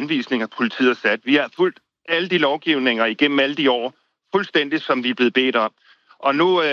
anvisninger, politiet har sat. Vi har fulgt alle de lovgivninger igennem alle de år, fuldstændig som vi er blevet bedt om. Og nu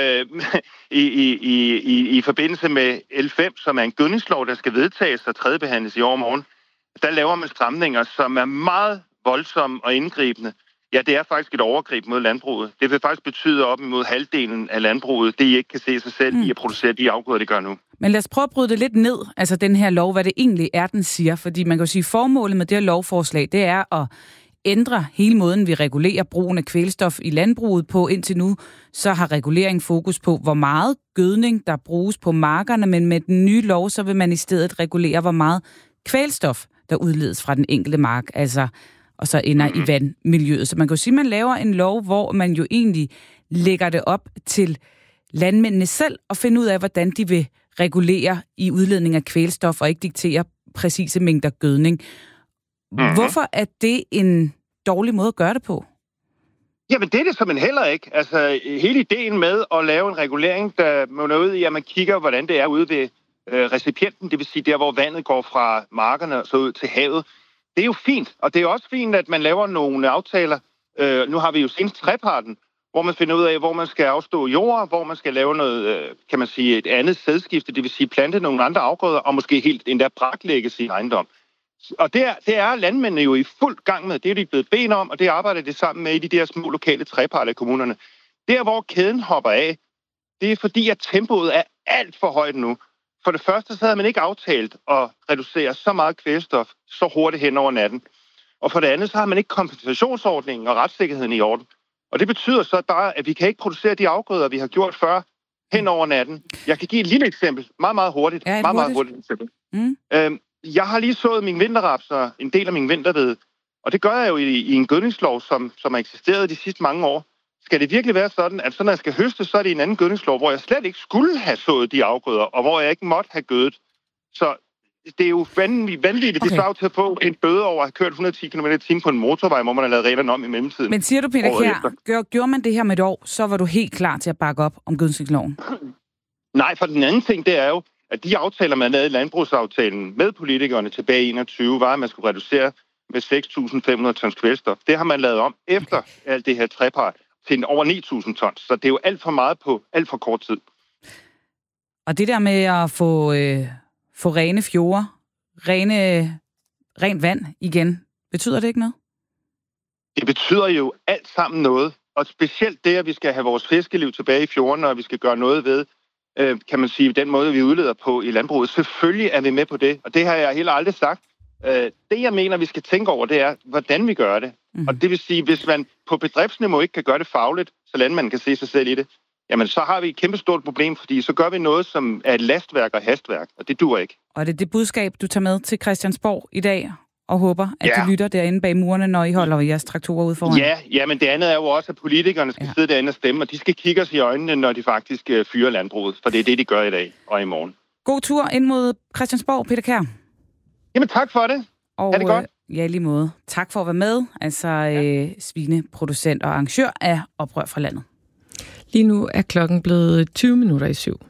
i forbindelse med L5, som er en gødningslov, der skal vedtages og tredjebehandles i overmorgen, der laver man stramninger, som er meget voldsomme og indgribende. Ja, det er faktisk et overgreb mod landbruget. Det vil faktisk betyde op imod halvdelen af landbruget, det I ikke kan se sig selv i at producere de afgrøder, det gør nu. Men lad os prøve at bryde det lidt ned, altså den her lov, hvad det egentlig er, den siger. Fordi man kan jo sige, formålet med det her lovforslag, det er at ændre hele måden, vi regulerer brugen af kvælstof i landbruget på. Indtil nu, så har regulering fokus på, hvor meget gødning, der bruges på markerne, men med den nye lov, så vil man i stedet regulere, hvor meget kvælstof, der udledes fra den enkelte mark, altså, og så ender i vandmiljøet. Så man kan jo sige, at man laver en lov, hvor man jo egentlig lægger det op til landmændene selv at finde ud af, hvordan de vil regulere i udledning af kvælstof og ikke diktere præcise mængder gødning. Hvorfor er det en dårlig måde at gøre det på? Jamen det er det simpelthen heller ikke. Altså hele ideen med at lave en regulering, der munder ud i, at man kigger, hvordan det er ude ved recipienten, det vil sige der, hvor vandet går fra markerne og så ud til havet. Det er jo fint, og det er også fint, at man laver nogle aftaler. Nu har vi jo senest treparten, hvor man finder ud af, hvor man skal afstå jord, hvor man skal lave noget, kan man sige, et andet sædskifte, det vil sige plante nogle andre afgrøder, og måske helt endda braklægge sin ejendom. Og det er landmændene jo i fuld gang med. Det er de blevet bedt om, og det arbejder de sammen med i de der små lokale treparter i kommunerne. Der, hvor kæden hopper af, det er fordi, at tempoet er alt for højt nu. For det første, så havde man ikke aftalt at reducere så meget kvælstof så hurtigt hen over natten. Og for det andet, så har man ikke kompensationsordningen og retssikkerheden i orden. Og det betyder så bare, at vi kan ikke producere de afgrøder, vi har gjort før hen over natten. Jeg kan give et lille eksempel. Meget hurtigt. Meget hurtigt eksempel. Jeg har lige sået min vinterraps og en del af min vinterved. Og det gør jeg jo i en gødningslov, som har eksisteret de sidste mange år. Skal det virkelig være sådan, at når jeg skal høste, så er det en anden gødningslov, hvor jeg slet ikke skulle have sået de afgrøder, og hvor jeg ikke måtte have gødet. Så det er jo vanvittigt. Okay. Det svarer til at få en bøde over at have kørt 110 km/t på en motorvej, hvor man har lavet reglerne om i mellemtiden. Men siger du, Peter Kjær, gjorde man det her med et år, så var du helt klar til at bakke op om gødningsloven? Nej, for den anden ting, det er jo, at de aftaler, man lavede i landbrugsaftalen med politikerne tilbage i 21, var, at man skulle reducere med 6.500 tons kvælstof. Det har man lavet om efter alt det her trepart til over 9.000 tons. Så det er jo alt for meget på alt for kort tid. Og det der med at få rene fjorde, rent vand igen, betyder det ikke noget? Det betyder jo alt sammen noget. Og specielt det, at vi skal have vores fiskeliv tilbage i fjorden, og vi skal gøre noget ved, kan man sige, den måde, vi udleder på i landbruget. Selvfølgelig er vi med på det, og det har jeg heller aldrig sagt. Det, jeg mener, vi skal tænke over, det er, hvordan vi gør det. Og det vil sige, hvis man på bedriftsniveau ikke kan gøre det fagligt, så landmanden kan se sig selv i det, jamen så har vi et kæmpestort problem, fordi så gør vi noget, som er et lastværk og hastværk, og det duer ikke. Og det er det budskab, du tager med til Christiansborg i dag, og håber, at de lytter derinde bag murene, når I holder jeres traktorer ud foran? Ja, men det andet er jo også, at politikerne skal sidde derinde og stemme, og de skal kigge os i øjnene, når de faktisk fyrer landbruget, for det er det, de gør i dag og i morgen. God tur ind mod Christiansborg, Peter Kjær. Jamen tak for det. Og, er det godt? Ja, lige måde. Tak for at være med. Altså svineproducent og arrangør af Oprør fra Landet. Lige nu er klokken blevet 20 minutter i 7.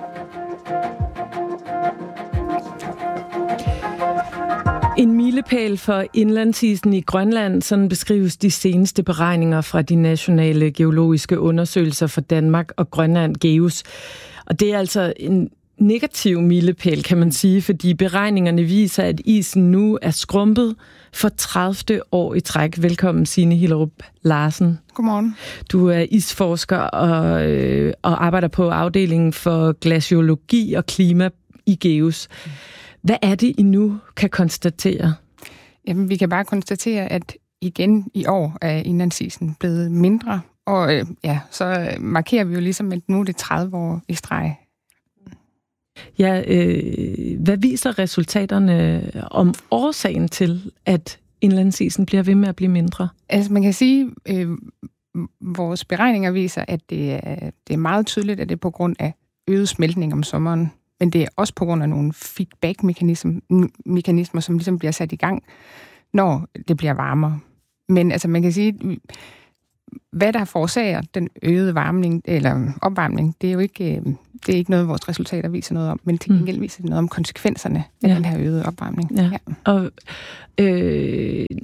En milepæl for indlandsisen i Grønland, sådan beskrives de seneste beregninger fra de nationale geologiske undersøgelser for Danmark og Grønland, GEUS. Og det er altså en negativ milepæl, kan man sige, fordi beregningerne viser, at isen nu er skrumpet for 30. år i træk. Velkommen, Signe Hillerup Larsen. Godmorgen. Du er isforsker og arbejder på afdelingen for glaciologi og klima i GEUS. Hvad er det, I nu kan konstatere? Jamen, vi kan bare konstatere, at igen i år er indlandsisen blevet mindre, og så markerer vi jo ligesom, at nu er det 30 år i streg. Ja, hvad viser resultaterne om årsagen til, at indlandsisen bliver ved med at blive mindre? Altså, man kan sige, vores beregninger viser, at det er meget tydeligt, at det er på grund af øget smeltning om sommeren. Men det er også på grund af nogle feedback-mekanismer, som ligesom bliver sat i gang, når det bliver varmere. Men altså, man kan sige, hvad der forårsager den øgede opvarmning, det er jo ikke, det er ikke noget, vores resultater viser noget om, men til gengæld viser det noget om konsekvenserne af den her øgede opvarmning. Ja. Og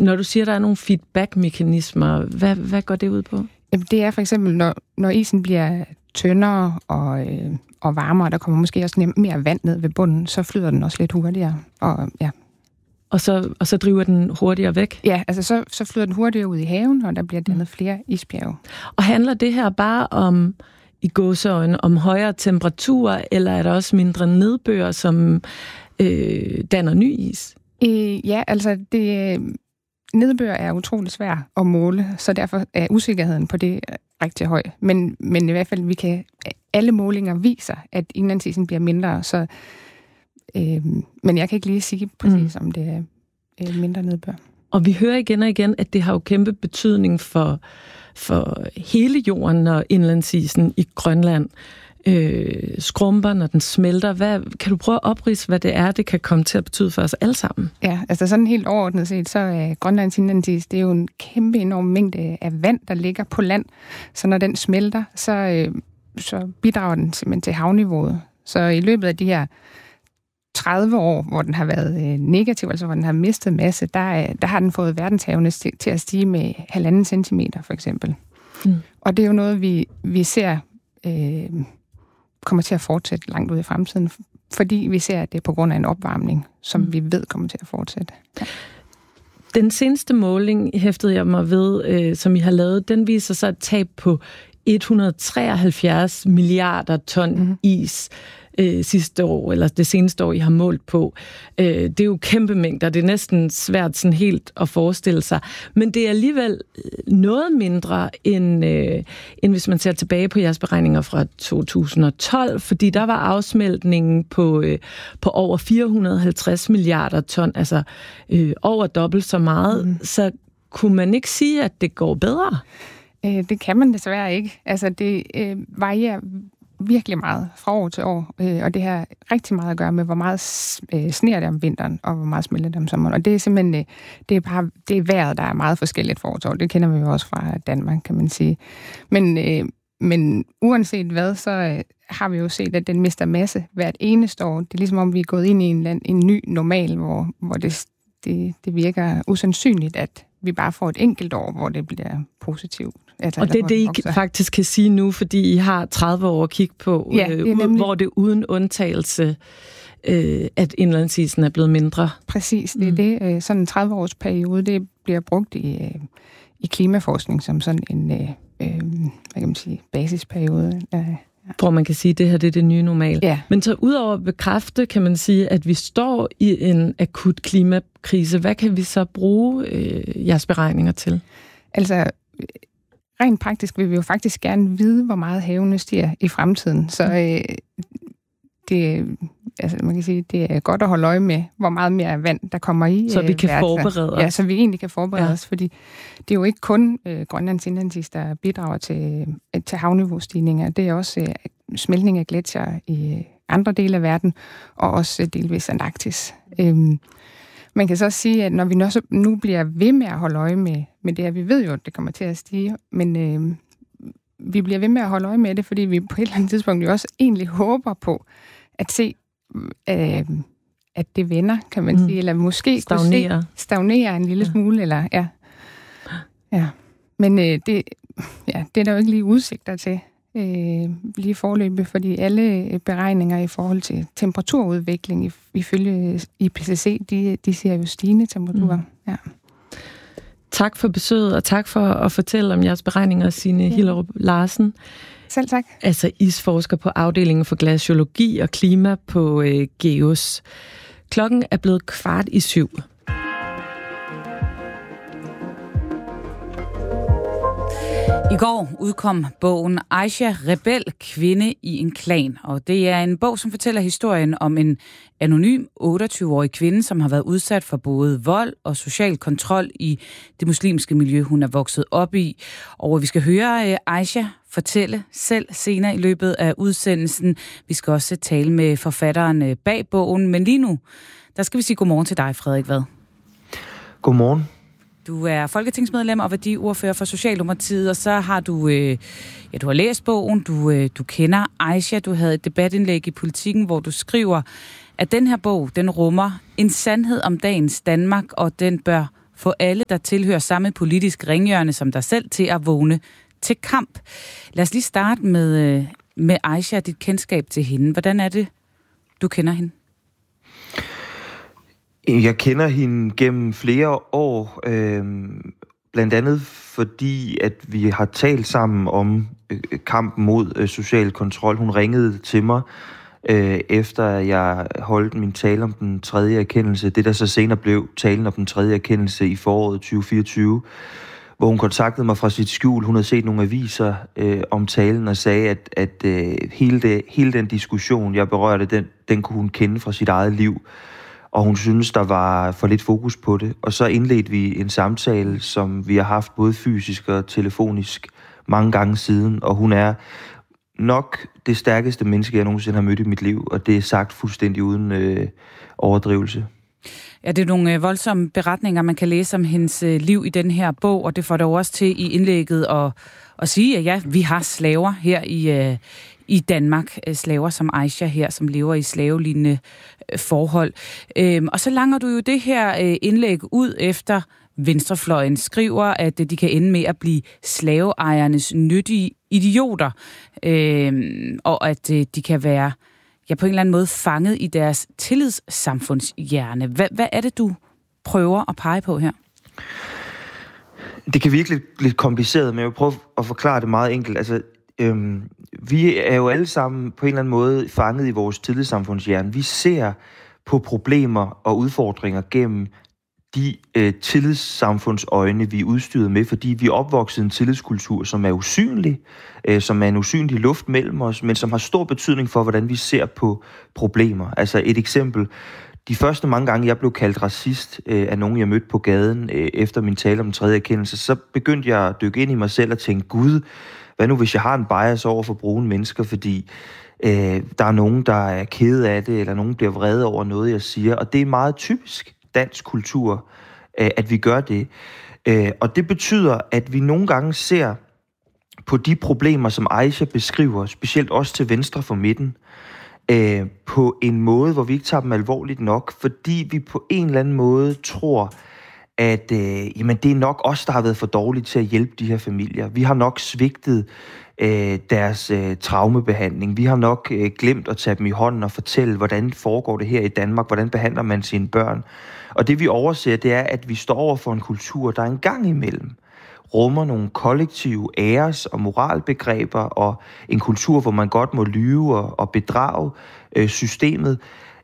Når du siger, der er nogle feedback-mekanismer, hvad går det ud på? Jamen, det er for eksempel, når isen bliver tyndere og varmere, der kommer måske også mere vand ned ved bunden, så flyder den også lidt hurtigere. Og så driver den hurtigere væk? Ja, altså så flyder den hurtigere ud i haven, og der bliver dannet flere isbjerge. Og handler det her bare om, i gåseøjne, om højere temperaturer, eller er der også mindre nedbør, som danner ny is? Ja, altså nedbør er utrolig svært at måle, så derfor er usikkerheden på det rigtig høj. Men i hvert fald, alle målinger viser, at indlandsisen bliver mindre, så men jeg kan ikke lige sige præcis, om det er mindre nedbør. Og vi hører igen og igen, at det har jo kæmpe betydning for hele jorden, når indlandsisen i Grønland skrumper, når den smelter. Kan du prøve at opridse, hvad det er, det kan komme til at betyde for os alle sammen? Ja, altså sådan helt overordnet set, så er Grønlands indlandsis, det er jo en kæmpe enorm mængde af vand, der ligger på land. Så når den smelter, så bidrager den simpelthen til havniveauet. Så i løbet af de her 30 år, hvor den har været negativ, altså hvor den har mistet masse, der har den fået verdenshavene til at stige med 1,5 centimeter, for eksempel. Og det er jo noget, vi ser kommer til at fortsætte langt ud i fremtiden, fordi vi ser, at det er på grund af en opvarmning, som vi ved kommer til at fortsætte. Ja. Den seneste måling, hæftede jeg mig ved, som I har lavet, den viser så et tab på 173 milliarder ton is sidste år, eller det seneste år, I har målt på. Det er jo kæmpe mængder. Det er næsten svært sådan helt at forestille sig. Men det er alligevel noget mindre, end hvis man ser tilbage på jeres beregninger fra 2012, fordi der var afsmeltningen på over 450 milliarder ton, altså over dobbelt så meget. Så kunne man ikke sige, at det går bedre? Det kan man desværre ikke. Altså, det varierer virkelig meget fra år til år, og det har rigtig meget at gøre med, hvor meget sner det om vinteren, og hvor meget smelter det om sommeren. Og det er simpelthen, det er vejret, der er meget forskelligt fra år til år. Det kender vi jo også fra Danmark, kan man sige. Men uanset hvad, så har vi jo set, at den mister masse hvert eneste år. Det er ligesom om, vi er gået ind i en ny normal, hvor det virker usandsynligt, at vi bare får et enkelt år, hvor det bliver positivt. Altså, og det er det, I faktisk kan sige nu, fordi I har 30 år at kigge på, hvor det uden undtagelse, at indlandsisen er blevet mindre. Præcis, det er det. Sådan en 30-års periode, det bliver brugt i klimaforskning som sådan en hvad kan man sige, basisperiode. Hvor man kan sige, at det her det er det nye normal. Ja. Men så udover at bekræfte, kan man sige, at vi står i en akut klimakrise. Hvad kan vi så bruge jeres beregninger til? Altså, rent praktisk vil vi jo faktisk gerne vide, hvor meget havene stiger i fremtiden. Så man kan sige, det er godt at holde øje med, hvor meget mere vand, der kommer i. Så vi kan forberede os. Ja, så vi egentlig kan forberede os, fordi det er jo ikke kun Grønlands indlandsis, der bidrager til havniveaustigninger. Det er også smeltning af gletsjer i andre dele af verden, og også delvis Antarktis. Man kan så sige, at når vi nu bliver ved med at holde øje med det her, vi ved jo, at det kommer til at stige, men vi bliver ved med at holde øje med det, fordi vi på et eller andet tidspunkt jo også egentlig håber på at se, at det vender, kan man sige, eller måske stagnerer en lille smule, eller ja. Men det er der jo ikke lige udsigter til lige forløbet, fordi alle beregninger i forhold til temperaturudvikling ifølge IPCC, de ser jo stigende temperaturer. Ja. Tak for besøget, og tak for at fortælle om jeres beregninger, Signe Hillerup Larsen. Selv tak. Altså isforsker på afdelingen for glaciologi og klima på GEUS. Klokken er blevet 6:15. I går udkom bogen Aisha, rebel, kvinde i en klan. Og det er en bog, som fortæller historien om en anonym 28-årig kvinde, som har været udsat for både vold og social kontrol i det muslimske miljø, hun er vokset op i. Og vi skal høre Aisha fortælle selv senere i løbet af udsendelsen. Vi skal også tale med forfatteren bag bogen. Men lige nu, der skal vi sige godmorgen til dig, Frederik Vad. Godmorgen. Du er folketingsmedlem og værdiordfører for Socialdemokratiet, og så har du, du har læst bogen, du kender Aisha, du havde et debatindlæg i Politikken, hvor du skriver, at den her bog, den rummer en sandhed om dagens Danmark, og den bør få alle, der tilhører samme politisk ringhjørne som dig selv, til at vågne til kamp. Lad os lige starte med Aisha, dit kendskab til hende. Hvordan er det, du kender hende? Jeg kender hende gennem flere år, blandt andet fordi, at vi har talt sammen om kampen mod social kontrol. Hun ringede til mig, efter jeg holdt min tale om den tredje erkendelse. Det, der så senere blev talen om den tredje erkendelse i foråret 2024, hvor hun kontaktede mig fra sit skjul. Hun havde set nogle aviser om talen og sagde, at hele den diskussion, jeg berørte, den kunne hun kende fra sit eget liv. Og hun synes, der var for lidt fokus på det. Og så indledte vi en samtale, som vi har haft både fysisk og telefonisk mange gange siden. Og hun er nok det stærkeste menneske, jeg nogensinde har mødt i mit liv. Og det er sagt fuldstændig uden overdrivelse. Ja, det er nogle voldsomme beretninger, man kan læse om hendes liv i den her bog. Og det får dog også til i indlægget at sige, at ja, vi har slaver her i Danmark, slaver som Aisha her, som lever i slavelignende forhold. Og så langer du jo det her indlæg ud efter venstrefløjen skriver, at de kan ende med at blive slaveejernes nyttige idioter, og at de kan være på en eller anden måde fanget i deres tillidssamfundshjerne. Hvad er det, du prøver at pege på her? Det kan virke lidt kompliceret, men jeg vil prøve at forklare det meget enkelt. Altså, vi er jo alle sammen på en eller anden måde fanget i vores tillidssamfundshjerne. Vi ser på problemer og udfordringer gennem de tillidssamfundsøjne, vi er udstyret med, fordi vi er opvokset i en tillidskultur, som er usynlig, som er en usynlig luft mellem os, men som har stor betydning for, hvordan vi ser på problemer. Altså et eksempel. De første mange gange, jeg blev kaldt racist af nogen, jeg mødte på gaden efter min tale om den tredje erkendelse, så begyndte jeg at dykke ind i mig selv og tænke, Gud, hvad nu hvis jeg har en bias over for brune mennesker, fordi der er nogen, der er kede af det, eller nogen bliver vrede over noget, jeg siger. Og det er meget typisk dansk kultur, at vi gør det. Og det betyder, at vi nogle gange ser på de problemer, som Aisha beskriver, specielt også til venstre for midten, på en måde, hvor vi ikke tager dem alvorligt nok, fordi vi på en eller anden måde tror, at jamen, det er nok os, der har været for dårlige til at hjælpe de her familier. Vi har nok svigtet deres traumebehandling. Vi har nok glemt at tage dem i hånden og fortælle, hvordan foregår det her i Danmark, hvordan behandler man sine børn. Og det vi overser, det er, at vi står over for en kultur, der en gang imellem rummer nogle kollektive æres- og moralbegreber, og en kultur, hvor man godt må lyve og bedrage systemet.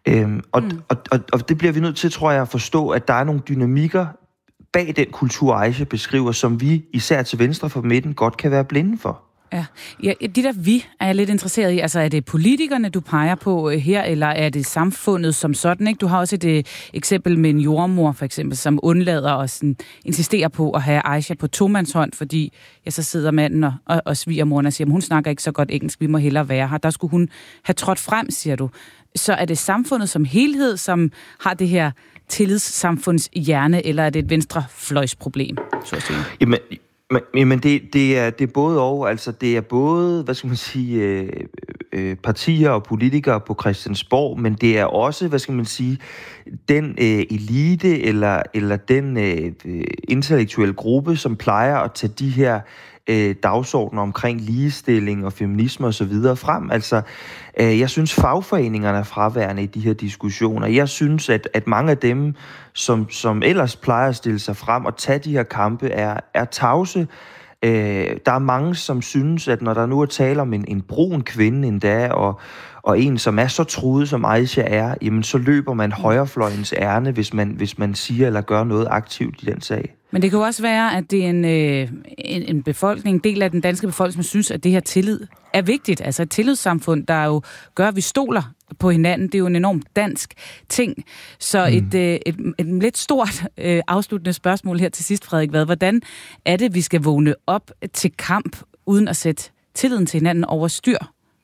Og det bliver vi nødt til, tror jeg, at forstå, at der er nogle dynamikker bag den kultur, Aisha beskriver, som vi, især til venstre for midten, godt kan være blinde for. Ja, de der vi er jeg lidt interesseret i. Altså, er det politikerne, du peger på her, eller er det samfundet som sådan? Ikke? Du har også et eksempel med en jordmor, for eksempel, som undlader og sådan, insisterer på at have Aisha på tomandshånd, fordi så sidder manden og svigermoren og siger, hun snakker ikke så godt engelsk, vi må hellere være her. Der skulle hun have trådt frem, siger du. Så er det samfundet som helhed, som har det her tillidssamfundshjerne, eller er det et venstrefløjsproblem, så at sige? Jamen det er både og. Altså det er både, hvad skal man sige, partier og politikere på Christiansborg, men det er også, hvad skal man sige, den elite eller den intellektuelle gruppe, som plejer at tage de her dagsordner omkring ligestilling og feminisme og så videre frem. Altså, jeg synes, fagforeningerne er fraværende i de her diskussioner. Jeg synes, at mange af dem, som ellers plejer at stille sig frem og tage de her kampe, er tavse. Der er mange, som synes, at når der nu er tale om en brun kvinde endda, og en, som er så truet, som Aisha er, jamen så løber man højrefløjens ærne, hvis man siger eller gør noget aktivt i den sag. Men det kan jo også være, at det er en befolkning, en del af den danske befolkning, som synes, at det her tillid er vigtigt. Altså et tillidssamfund, der jo gør, at vi stoler på hinanden. Det er jo en enormt dansk ting. Så et lidt stort afsluttende spørgsmål her til sidst, Frederik Vad. Hvordan er det, vi skal vågne op til kamp, uden at sætte tilliden til hinanden over styr?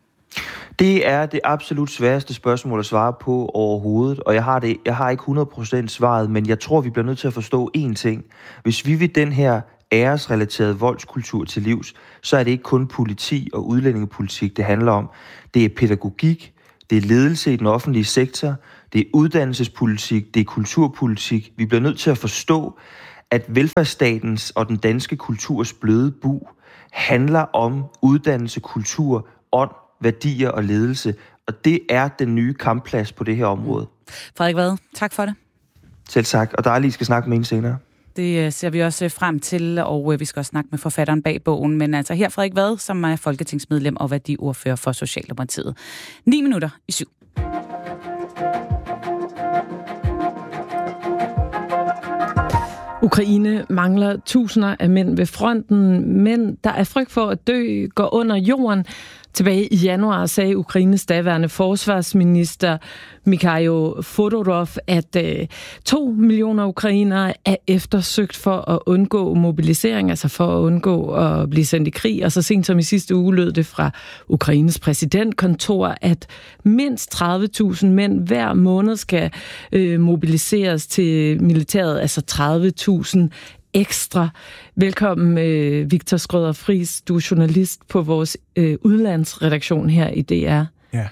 Det er det absolut sværeste spørgsmål at svare på overhovedet, og jeg har ikke 100% svaret, men jeg tror, vi bliver nødt til at forstå én ting. Hvis vi vil den her æresrelaterede voldskultur til livs, så er det ikke kun politi og udlændingepolitik, det handler om. Det er pædagogik, det er ledelse i den offentlige sektor, det er uddannelsespolitik, det er kulturpolitik. Vi bliver nødt til at forstå, at velfærdsstatens og den danske kulturs bløde bu handler om uddannelse, kultur, ånd, værdier og ledelse. Og det er den nye kampplads på det her område. Frederik Vad, tak for det. Selv tak, og dejligt, I skal snakke med en senere. Det ser vi også frem til, og vi skal også snakke med forfatteren bag bogen. Men altså her Frederik Vad, som er folketingsmedlem og værdiordfører for Socialdemokratiet. 7:09. Ukraine mangler tusinder af mænd ved fronten, men der er frygt for at dø går under jorden. Tilbage i januar sagde Ukraines daværende forsvarsminister Mikhailo Fodorov, at 2 millioner ukrainere er eftersøgt for at undgå mobilisering, altså for at undgå at blive sendt i krig. Og så sent som i sidste uge lød det fra Ukraines præsidentkontor, at mindst 30.000 mænd hver måned skal mobiliseres til militæret, altså 30.000 ekstra. Velkommen, Victor Skrøder Friis. Du er journalist på vores udlandsredaktion her i DR. Ja.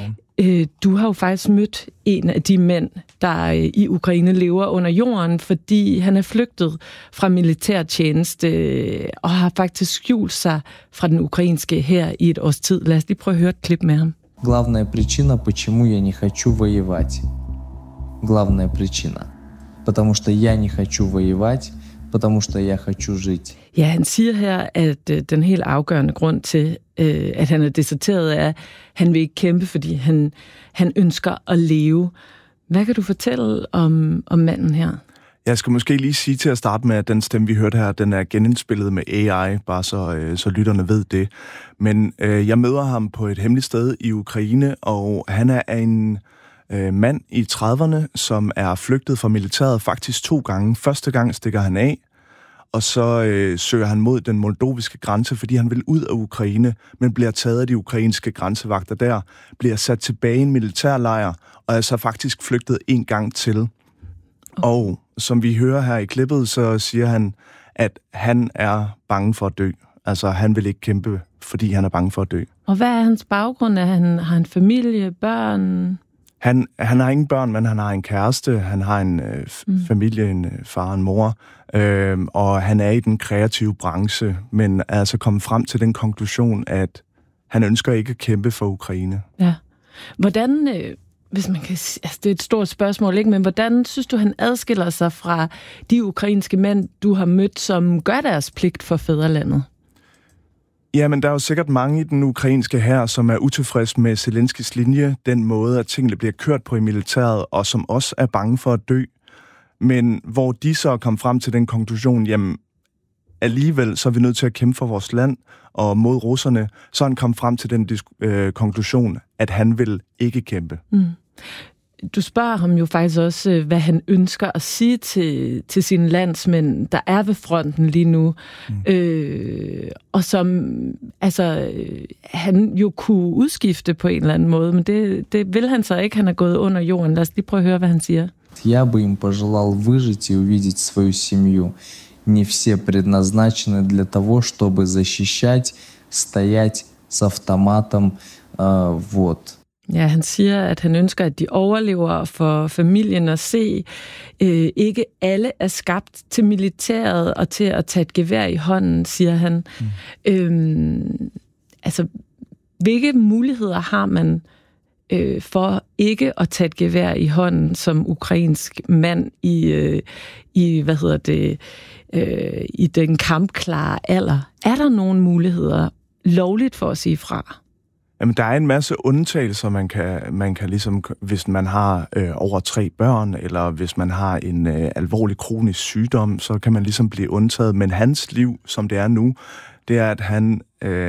Du har jo faktisk mødt en af de mænd, der i Ukraine lever under jorden, fordi han er flygtet fra militærtjeneste og har faktisk skjult sig fra den ukrainske hær i et års tid. Lad os lige prøve at høre et klip med ham. Главная причина, почему я не хочу воевать. Главная причина. Потому что я не хочу воевать, потому что я хочу жить. Ja, han siger her, at den helt afgørende grund til, at han er deserteret, er, at han vil ikke kæmpe, fordi han ønsker at leve. Hvad kan du fortælle om manden her? Jeg skal måske lige sige til at starte med, at den stemme, vi hørte her, den er genindspillet med AI, bare så lytterne ved det. Men jeg møder ham på et hemmeligt sted i Ukraine, og han er en mand i 30'erne, som er flygtet fra militæret faktisk 2 gange. Første gang stikker han af, og så søger han mod den moldoviske grænse, fordi han vil ud af Ukraine, men bliver taget af de ukrainske grænsevagter der, bliver sat tilbage i en militærlejr, og er så faktisk flygtet 1 gang til. Og som vi hører her i klippet, så siger han, at han er bange for at dø. Altså, han vil ikke kæmpe, fordi han er bange for at dø. Og hvad er hans baggrund? Har han familie, børn? Han har ingen børn, men han har en kæreste, han har en familie, en far og en mor, og han er i den kreative branche, men er altså kommet frem til den konklusion, at han ønsker ikke at kæmpe for Ukraine. Ja. Hvordan, hvis man kan sige, altså det er et stort spørgsmål, ikke? Men hvordan synes du, han adskiller sig fra de ukrainske mænd, du har mødt, som gør deres pligt for fædrelandet? Ja, men der er jo sikkert mange i den ukrainske hær, som er utilfreds med Zelenskis linje, den måde, at tingene bliver kørt på i militæret, og som også er bange for at dø. Men hvor de så kom frem til den konklusion, jamen alligevel så er vi nødt til at kæmpe for vores land og mod russerne, så han kom frem til den konklusion, at han vil ikke kæmpe. Du spørger ham jo faktisk også, hvad han ønsker at sige til sine landsmænd, der er ved fronten lige nu. Og som han jo kunne udskifte på en eller anden måde, men det vil han så ikke. Han er gået under jorden. Lad os lige prøve at høre, hvad han siger. Я бы им пожелал выжить и увидеть свою семью. Не все предназначены для того, чтобы защищать, стоять с автоматом, вот. Ja, han siger, at han ønsker, at de overlever for familien at se. Ikke alle er skabt til militæret og til at tage et gevær i hånden, siger han. Hvilke muligheder har man for ikke at tage et gevær i hånden som ukrainsk mand i den kampklare alder? Er der nogle muligheder lovligt for at sige fra? Jamen, der er en masse undtagelser, man kan ligesom, hvis man har over 3 børn, eller hvis man har en alvorlig kronisk sygdom, så kan man ligesom blive undtaget. Men hans liv, som det er nu, det er, at han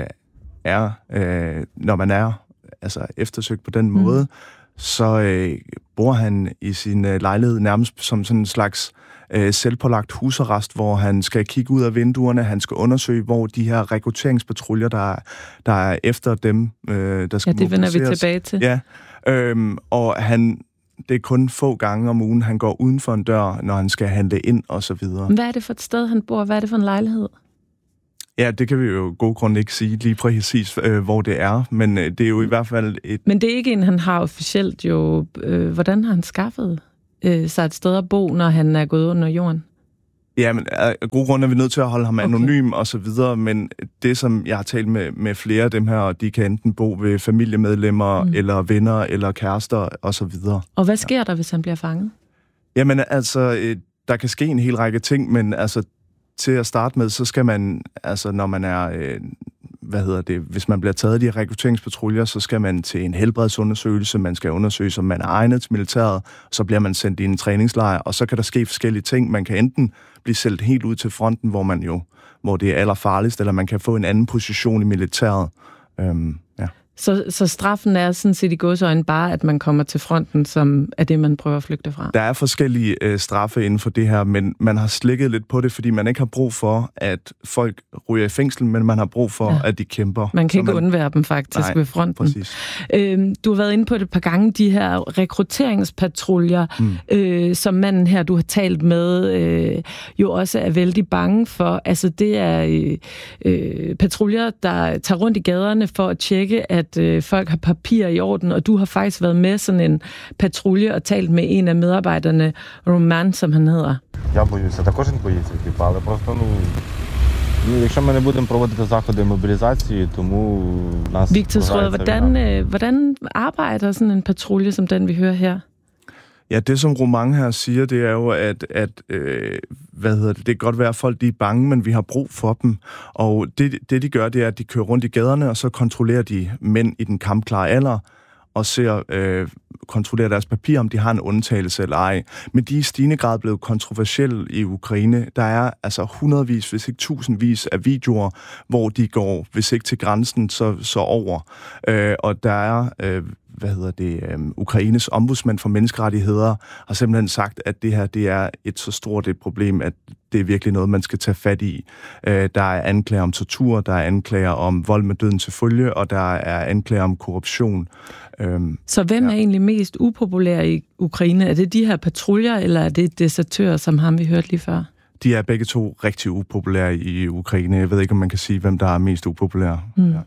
når man er eftersøgt på den måde, så bor han i sin lejlighed nærmest som sådan en slags selvpålagt husarrest, hvor han skal kigge ud af vinduerne, han skal undersøge, hvor de her rekrutteringspatruljer, der er efter dem, der skal mobiliseres. Ja, det vender vi tilbage til. Ja, og det er kun få gange om ugen, han går uden for en dør, når han skal handle ind og så videre. Hvad er det for et sted, han bor? Hvad er det for en lejlighed? Ja, det kan vi jo god grund ikke sige lige præcis, hvor det er, men det er jo i hvert fald et... Men det er ikke en, han har officielt jo... Hvordan har han skaffet sig et sted at bo, når han er gået under jorden? Ja, men af gode grunde er vi nødt til at holde ham anonym og så videre, men det, som jeg har talt med flere af dem her, de kan enten bo ved familiemedlemmer, eller venner, eller kærester og så videre. Og hvad sker der, hvis han bliver fanget? Jamen altså, der kan ske en hel række ting, men altså til at starte med, så skal man, altså når man er, hvis man bliver taget af de rekrutteringspatruljer, så skal man til en helbredsundersøgelse, man skal undersøge, om man er egnet til militæret, så bliver man sendt i en træningslejr, og så kan der ske forskellige ting. Man kan enten blive sendt helt ud til fronten, hvor det er allerfarligst, eller man kan få en anden position i militæret. Så straffen er sådan set i gåseøjne bare, at man kommer til fronten, som er det, man prøver at flygte fra? Der er forskellige straffe inden for det her, men man har slikket lidt på det, fordi man ikke har brug for, at folk ryger i fængsel, men man har brug for, at de kæmper. Man kan ikke undvære dem faktisk ved fronten. Præcis. Du har været inde på det et par gange, de her rekrutteringspatruljer, som manden her, du har talt med, jo også er vældig bange for. Altså det er patruljer, der tager rundt i gaderne for at tjekke, at folk har papir i orden, og du har faktisk været med sådan en patrulje og talt med en af medarbejderne, Roman, som han hedder. Jeg боюся, та кожен боїться, але просто, якщо ми не будемо проводити заходи мобілізації, тому нас... Victor Schrøder, hvordan arbejder sådan en patrulje, som den vi hører her? Ja, det som Roman her siger, det er jo, at det kan godt være, at folk de er bange, men vi har brug for dem. Og det de gør, det er, at de kører rundt i gaderne, og så kontrollerer de mænd i den kampklare alder, og kontrollerer deres papir, om de har en undtagelse eller ej. Men de er i stigende grad blevet kontroversielle i Ukraine. Der er altså hundredvis, hvis ikke tusindvis af videoer, hvor de går, hvis ikke til grænsen, så over. Og der er... Ukraines ombudsmand for menneskerettigheder har simpelthen sagt, at det her det er et så stort et problem, at det er virkelig noget, man skal tage fat i. Der er anklager om tortur, der er anklager om vold med døden til følge, og der er anklager om korruption. Så hvem er egentlig mest upopulær i Ukraine? Er det de her patruljer, eller er det desertører, som ham vi hørte lige før? De er begge to rigtig upopulære i Ukraine. Jeg ved ikke, om man kan sige, hvem der er mest upopulær.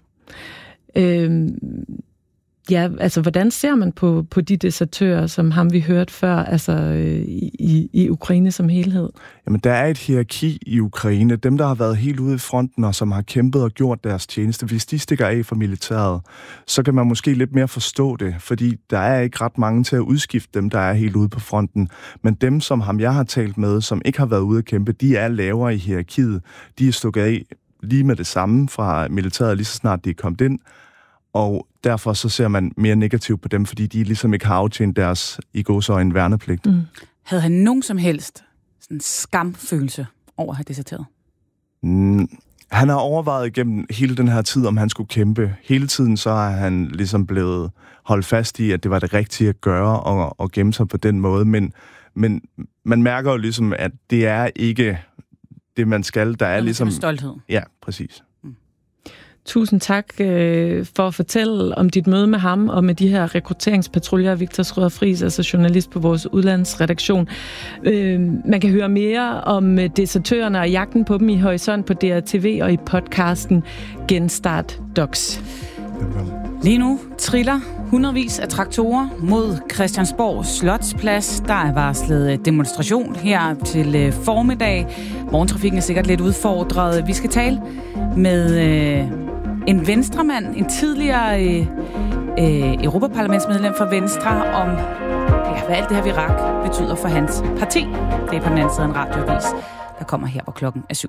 Ja, altså hvordan ser man på de desertører, som ham vi hørte før, altså i Ukraine som helhed? Jamen, der er et hierarki i Ukraine. Dem, der har været helt ude i fronten, og som har kæmpet og gjort deres tjeneste, hvis de stikker af fra militæret, så kan man måske lidt mere forstå det, fordi der er ikke ret mange til at udskifte dem, der er helt ude på fronten. Men dem, som ham jeg har talt med, som ikke har været ude at kæmpe, de er lavere i hierarkiet. De er stukket af lige med det samme fra militæret, lige så snart de er kommet ind. Og derfor så ser man mere negativt på dem, fordi de ligesom ikke har aftjent deres i gåseøjne værnepligt. Havde han nogen som helst sådan skamfølelse over at have deserteret? Han har overvejet igennem hele den her tid, om han skulle kæmpe. Hele tiden så er han ligesom blevet holdt fast i, at det var det rigtige at gøre og gemme sig på den måde. Men man mærker jo ligesom, at det er ikke det, man skal. Der er ligesom... stolthed. Ja, præcis. Tusind tak for at fortælle om dit møde med ham og med de her rekrutteringspatruljer. Victor Schrøder Friis, altså journalist på vores udlandsredaktion. Man kan høre mere om desertørerne og jagten på dem i Horisont på DRTV og i podcasten Genstart Docs. Lige nu triller hundredvis af traktorer mod Christiansborg Slotsplads. Der er varslet demonstration her til formiddag. Morgentrafikken er sikkert lidt udfordret. Vi skal tale med en venstremand, en tidligere europaparlamentsmedlem for Venstre, om hvad alt det her virak betyder for hans parti. Det er på den anden side en radioavis, der kommer her, hvor klokken er 7.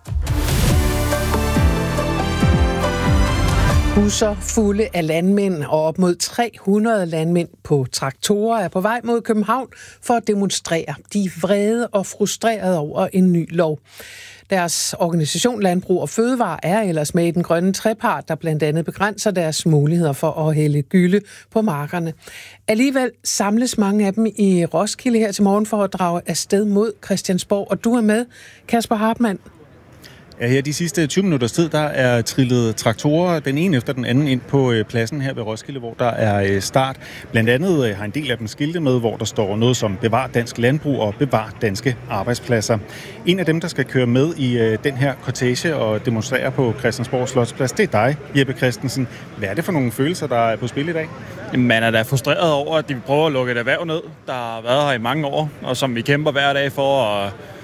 Busser fulde af landmænd og op mod 300 landmænd på traktorer er på vej mod København for at demonstrere. De er vrede og frustrerede over en ny lov. Deres organisation Landbrug og Fødevare er ellers med i den grønne trepart, der blandt andet begrænser deres muligheder for at hælde gylde på markerne. Alligevel samles mange af dem i Roskilde her til morgen for at drage afsted mod Christiansborg. Og du er med, Kasper Hartmann. Ja, her de sidste 20 minutters tid, der er trillet traktorer, den ene efter den anden, ind på pladsen her ved Roskilde, hvor der er start. Blandt andet har en del af dem skilte med, hvor der står noget som bevar dansk landbrug og bevar danske arbejdspladser. En af dem, der skal køre med i den her kortege og demonstrere på Christiansborg Slotsplads, det er dig, Jeppe Christensen. Hvad er det for nogle følelser, der er på spil i dag? Man er da frustreret over, at de prøver at lukke et erhverv ned, der har været her i mange år, og som vi kæmper hver dag for at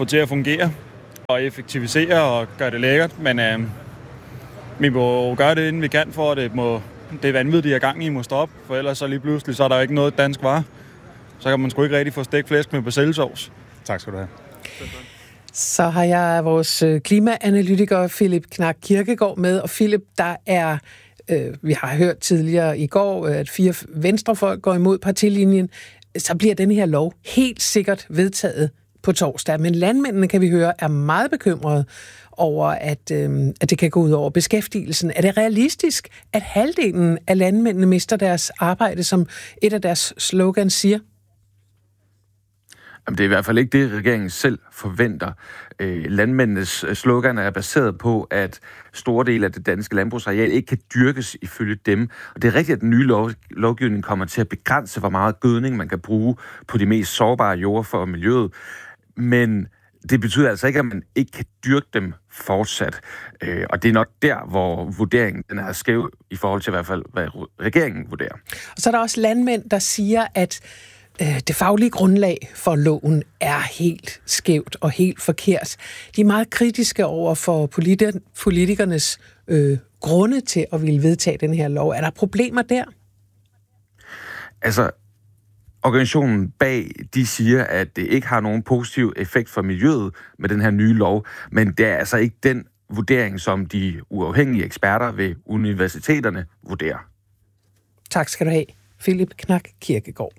få til at fungere og effektivisere og gøre det lækkert, men vi må gøre det, inden vi kan, for at det vanvid, de er gang i, må stoppe, for ellers så lige pludselig, så er der jo ikke noget dansk varer. Så kan man sgu ikke rigtig få stegt flæsk med persillesovs. Tak skal du have. Så har jeg vores klimaanalytiker Philip Knak Kirkegaard med, og Philip, der er, vi har hørt tidligere i går, at 4 venstrefolk går imod partilinjen, så bliver den her lov helt sikkert vedtaget på torsdag. Men landmændene, kan vi høre, er meget bekymrede over, at det kan gå ud over beskæftigelsen. Er det realistisk, at halvdelen af landmændene mister deres arbejde, som et af deres slogans siger? Jamen, det er i hvert fald ikke det, regeringen selv forventer. Landmændenes slogan er baseret på, at store dele af det danske landbrugsareal ikke kan dyrkes ifølge dem. Og det er rigtigt, at den nye lovgivning kommer til at begrænse, hvor meget gødning man kan bruge på de mest sårbare jorder for miljøet. Men det betyder altså ikke, at man ikke kan dyrke dem fortsat. Og det er nok der, hvor vurderingen den er skæv i forhold til i hvert fald, hvad regeringen vurderer. Og så er der også landmænd, der siger, at det faglige grundlag for loven er helt skævt og helt forkert. De er meget kritiske over for politikernes grunde til at ville vedtage den her lov. Er der problemer der? Altså, organisationen bag, de siger, at det ikke har nogen positiv effekt for miljøet med den her nye lov, men det er altså ikke den vurdering, som de uafhængige eksperter ved universiteterne vurderer. Tak skal du have, Philip Knak Kirkegaard.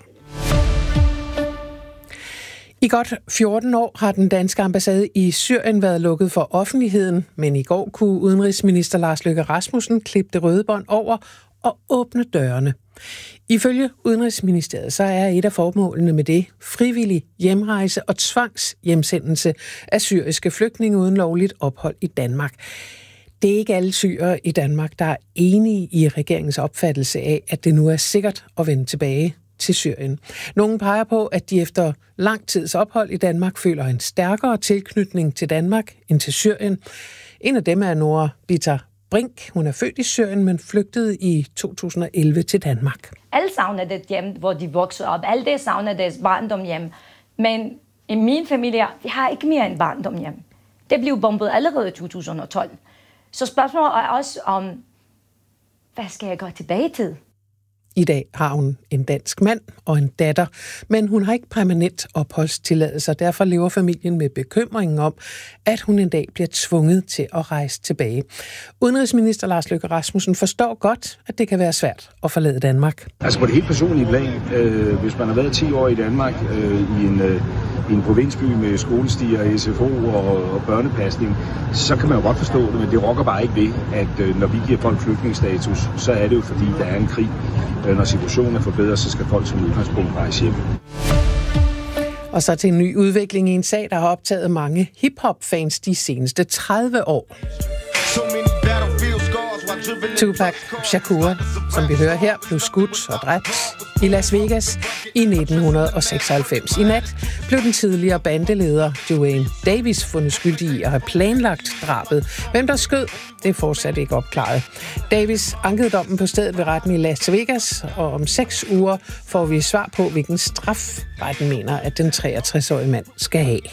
I godt 14 år har den danske ambassade i Syrien været lukket for offentligheden, men i går kunne udenrigsminister Lars Løkke Rasmussen klippe det røde bånd over og åbne dørene. Ifølge Udenrigsministeriet så er et af formålene med det frivillig hjemrejse og tvangshjemsendelse af syriske flygtninge uden lovligt ophold i Danmark. Det er ikke alle syrere i Danmark, der er enige i regeringens opfattelse af, at det nu er sikkert at vende tilbage til Syrien. Nogle peger på, at de efter lang tids ophold i Danmark føler en stærkere tilknytning til Danmark end til Syrien. En af dem er Nora Bitter Brink. Hun er født i Syrien, men flygtede i 2011 til Danmark. Alle savner det hjem, hvor de voksede op. Alle det savner deres barndom hjem. Men i min familie, vi har ikke mere end barndom hjem. Det blev bombet allerede i 2012. Så spørgsmålet er også om, hvad skal jeg gå tilbage til? I dag har hun en dansk mand og en datter, men hun har ikke permanent opholdstilladelse, og derfor lever familien med bekymringen om, at hun en dag bliver tvunget til at rejse tilbage. Udenrigsminister Lars Løkke Rasmussen forstår godt, at det kan være svært at forlade Danmark. Altså på det helt personlige plan, hvis man har været 10 år i Danmark i en provinsby med skolestier, SFO og børnepasning, så kan man jo godt forstå det, men det rokker bare ikke ved, at når vi giver folk flygtningestatus, så er det jo fordi, der er en krig. Når situationen er forbedret, så skal folk som udgangspunkt rejse hjem. Og så til en ny udvikling i en sag, der har optaget mange hip-hop-fans de seneste 30 år. Tupac Shakur, som vi hører her, blev skudt og dræbt i Las Vegas i 1996. I nat blev den tidligere bandeleder Duane Davis fundet skyldig i at have planlagt drabet. Hvem der skød, det er fortsat ikke opklaret. Davis ankede dommen på stedet ved retten i Las Vegas, og om 6 uger får vi svar på, hvilken straf retten mener, at den 63-årige mand skal have.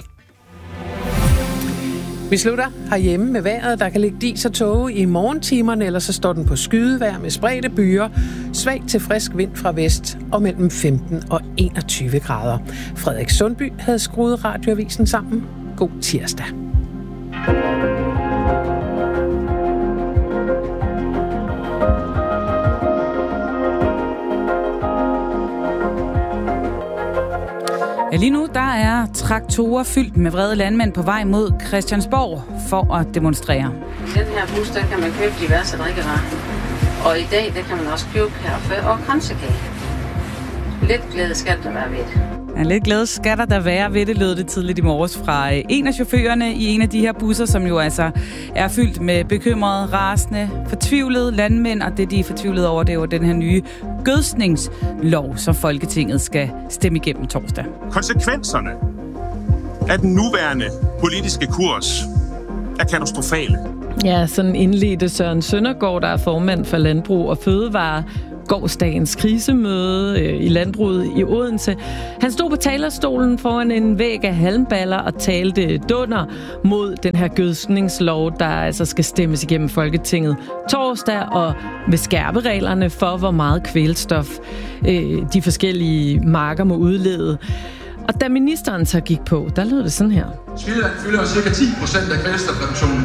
Vi slutter herhjemme med vejret. Der kan ligge dis og tåge i morgentimerne, eller så står den på skydevejr med spredte byer, svag til frisk vind fra vest og mellem 15 og 21 grader. Frederik Sundby havde skruet radioavisen sammen. God tirsdag. Ja, lige nu der er traktorer fyldt med vrede landmænd på vej mod Christiansborg for at demonstrere. Den her bus, der kan man købe diverse drikkevarer. Og i dag, der kan man også købe kaffe og kransekage. Lidt glæde skal der være ved det. Ja, lidt glæde skal der være ved det, lød det tidligt i morges fra en af chaufførerne i en af de her busser, som jo altså er fyldt med bekymrede, rasende, fortvivlede landmænd, og det de er fortvivlede over, det er jo den her nye gødskningslov, som Folketinget skal stemme igennem torsdag. Konsekvenserne af den nuværende politiske kurs er katastrofale. Ja, sådan indledte Søren Søndergaard, der er formand for Landbrug og Fødevare, gårsdagens krisemøde i landbruget i Odense. Han stod på talerstolen foran en væg af halmballer og talte dunder mod den her gødskningslov, der altså skal stemmes igennem Folketinget torsdag, og vil skærpe reglerne for, hvor meget kvælstof de forskellige marker må udlede. Og da ministeren så gik på, der lød det sådan her. Spildevand fylder ca. 10% af kvælstofreduktionen.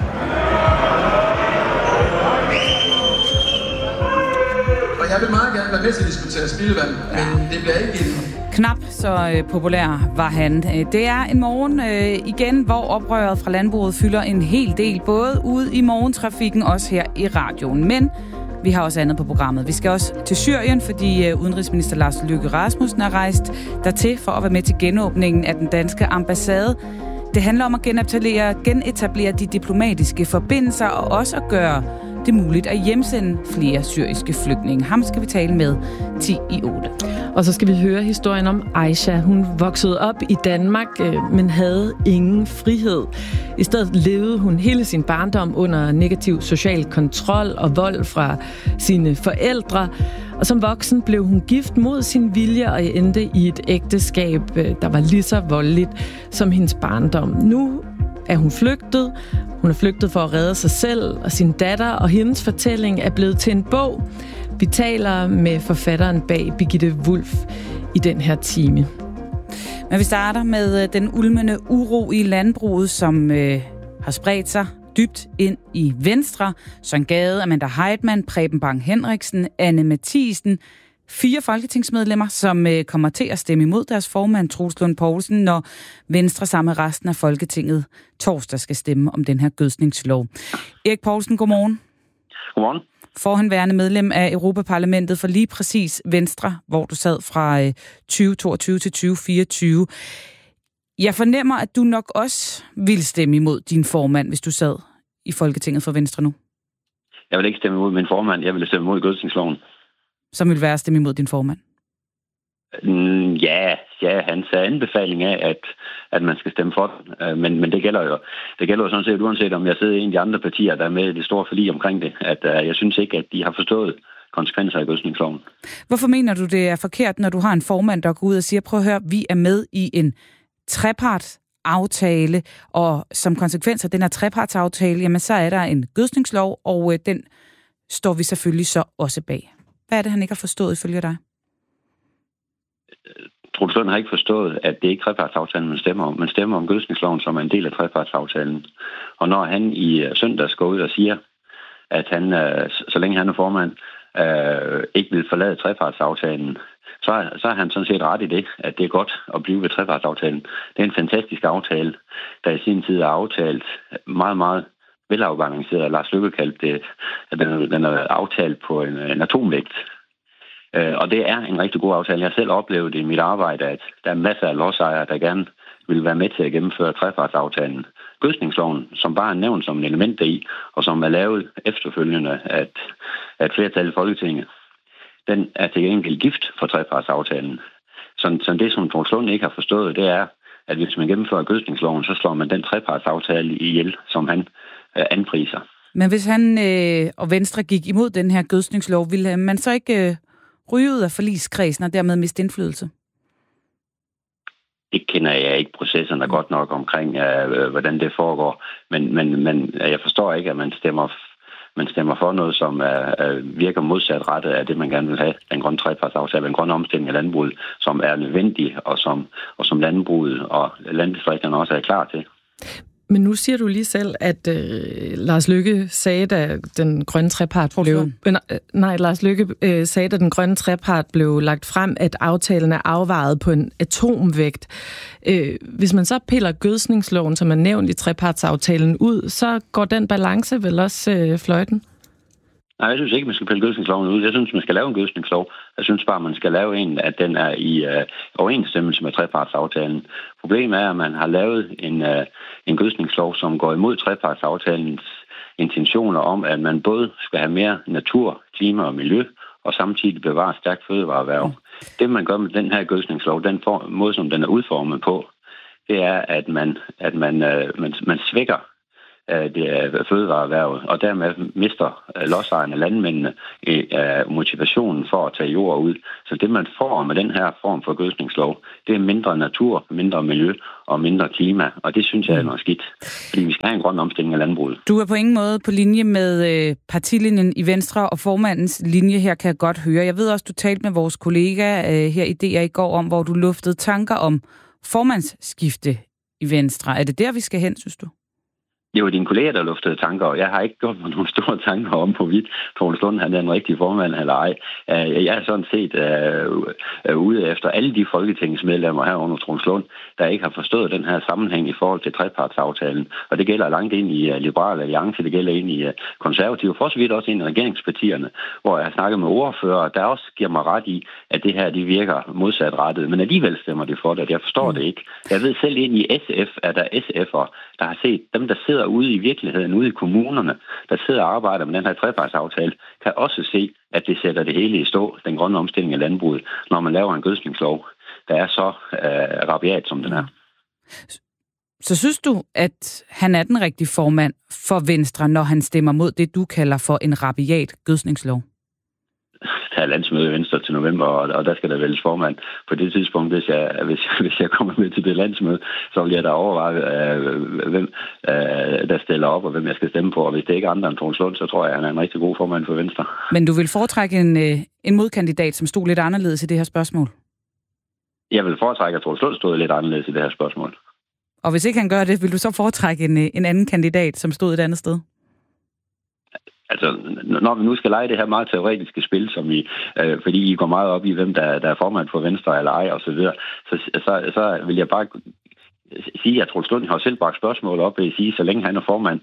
Og jeg vil meget gerne være med til at diskutere spildevand, men det bliver ikke en... Knap så populær var han. Det er en morgen igen, hvor oprøret fra landbruget fylder en hel del, både ude i morgentrafikken, også her i radioen. Men vi har også andet på programmet. Vi skal også til Syrien, fordi udenrigsminister Lars Løkke Rasmussen er rejst dertil for at være med til genåbningen af den danske ambassade. Det handler om at genetablere de diplomatiske forbindelser og også at gøre det muligt at hjemsende flere syriske flygtninge. Ham skal vi tale med 10 i 8. Og så skal vi høre historien om Aisha. Hun voksede op i Danmark, men havde ingen frihed. I stedet levede hun hele sin barndom under negativ social kontrol og vold fra sine forældre. Og som voksen blev hun gift mod sin vilje og endte i et ægteskab, der var lige så voldeligt som hendes barndom. Nu er hun flygtet. Hun er flygtet for at redde sig selv og sin datter, og hendes fortælling er blevet til en bog. Vi taler med forfatteren bag Birgitte Wulff i den her time. Men vi starter med den ulmende uro i landbruget, som har spredt sig dybt ind i Venstre. Søren Gade, Amanda Heitmann, Preben Bang Henriksen, Anne Matthiesen. 4 folketingsmedlemmer, som kommer til at stemme imod deres formand, Troels Lund Poulsen, når Venstre sammen med resten af Folketinget torsdag skal stemme om den her gødskningslov. Erik Poulsen, godmorgen. Godmorgen. Forhenværende medlem af Europaparlamentet for lige præcis Venstre, hvor du sad fra 2022 til 2024. Jeg fornemmer, at du nok også ville stemme imod din formand, hvis du sad i Folketinget for Venstre nu. Jeg vil ikke stemme imod min formand, jeg vil stemme imod gødskningsloven. Som vil være at stemme imod din formand? Ja, hans anbefaling af, at man skal stemme for den. Men det gælder jo sådan set, uanset om jeg sidder i en af de andre partier, der er med i det store forlig omkring det, at jeg synes ikke, at de har forstået konsekvenser af gødskningsloven. Hvorfor mener du, det er forkert, når du har en formand, der går ud og siger, prøv at høre, vi er med i en trepartsaftale, og som konsekvens af den her trepartsaftale, jamen så er der en gødskningslov, og den står vi selvfølgelig så også bag. Hvad er det, han ikke har forstået ifølge dig? Troels Lund har ikke forstået, at det ikke er trepartsaftalen, man stemmer om. Man stemmer om gødskningsloven, som er en del af trepartsaftalen. Og når han i søndags går ud og siger, at han, så længe han er formand, ikke vil forlade trepartsaftalen, så har han sådan set ret i det, at det er godt at blive ved trepartsaftalen. Det er en fantastisk aftale, der i sin tid er aftalt meget, meget velafbalanceret. Lars Løkke kaldte det, at den er aftalt på en atomvægt. Og det er en rigtig god aftale. Jeg har selv oplevet i mit arbejde, at der er masser af lodsejere, der gerne vil være med til at gennemføre trepartsaftalen. Gødskningsloven, som bare er nævnt som en element deri, og som er lavet efterfølgende af et flertal i Folketinget, den er til gengæld gift for trepartsaftalen. Så det, som Troels Lund ikke har forstået, det er, at hvis man gennemfører gødskningsloven, så slår man den trepartsaftale ihjel, som han anpriser. Men hvis han og Venstre gik imod den her gødskningslov, ville man så ikke ryge ud af forligskredsen og dermed miste indflydelse? Det kender jeg ikke processerne godt nok omkring, hvordan det foregår. Men jeg forstår ikke, at man stemmer for noget, som virker modsatrettet af det, man gerne vil have. Den grønne trepartsaftale, den grønne omstilling af landbruget, som er nødvendig, og som landbruget og landdistrikterne også er klar til. Men nu siger du lige selv, at Lars Løkke sagde, da den grønne trepart sagde, da den grønne trepart blev lagt frem, at aftalen er afvejet på en atomvægt. Hvis man så piller gødskningsloven, som er nævnt i trepartsaftalen, ud, så går den balance vel også fløjten? Nej, jeg synes ikke, man skal pille gødskningsloven ud. Jeg synes, man skal lave en gødskningslov. Jeg synes bare, man skal lave en, at den er i overensstemmelse med trepartsaftalen. Problemet er, at man har lavet en gødskningslov, som går imod trepartsaftalens intentioner om, at man både skal have mere natur, klima og miljø, og samtidig bevare stærkt fødevareerhverv. Det, man gør med den her gødskningslov, den måde, som den er udformet på, det er, at man svækker fødevareerhvervet, og dermed mister lodsejerne, landmændene, motivationen for at tage jord ud. Så det, man får med den her form for gødskningslov, det er mindre natur, mindre miljø og mindre klima, og det synes jeg er noget skidt, fordi vi skal have en grøn omstilling af landbruget. Du er på ingen måde på linje med partilinjen i Venstre, og formandens linje her kan jeg godt høre. Jeg ved også, du talte med vores kollega her i DR i går om, hvor du luftede tanker om formandsskifte i Venstre. Er det der, vi skal hen, synes du? Det var dine kolleger, der luftede tanker, og jeg har ikke gjort mig nogle store tanker om, hvorvidt Troels Lund han er en rigtig formand eller ej. Jeg er sådan set ude efter alle de folketingsmedlemmer herunder Troels Lund, der ikke har forstået den her sammenhæng i forhold til trepartsaftalen. Og det gælder langt ind i Liberal Alliance, det gælder ind i konservative, for så vidt også ind i regeringspartierne, hvor jeg har snakket med ordfører, der også giver mig ret i, at det her de virker modsatrettet. Men alligevel stemmer det for det, jeg forstår det ikke. Jeg ved selv ind i SF, er der SF'er, der har set dem, der sidder ude i virkeligheden, ude i kommunerne, der sidder og arbejder med den her trepartsaftale, kan også se, at det sætter det hele i stå, den grønne omstilling af landbruget, når man laver en gødskningslov, der er så rabiat, som den er. Så synes du, at han er den rigtige formand for Venstre, når han stemmer mod det, du kalder for en rabiat gødskningslov? Der er landsmøde i Venstre til november, og der skal der vælges formand. På det tidspunkt, hvis jeg kommer med til det landsmøde, så vil jeg da overveje, hvem der stiller op, og hvem jeg skal stemme på. Og hvis det ikke er andre end Troels Lund, så tror jeg, at han er en rigtig god formand for Venstre. Men du vil foretrække en modkandidat, som stod lidt anderledes i det her spørgsmål? Jeg vil foretrække, at Troels Lund stod lidt anderledes i det her spørgsmål. Og hvis ikke han gør det, vil du så foretrække en anden kandidat, som stod et andet sted? Altså, når vi nu skal lege det her meget teoretiske spil, som fordi I går meget op i, hvem der er formand for Venstre eller ej, og så videre, så vil jeg bare sige, at Troels Lund har selv bragt spørgsmål op, vil jeg sige, så længe han er formand,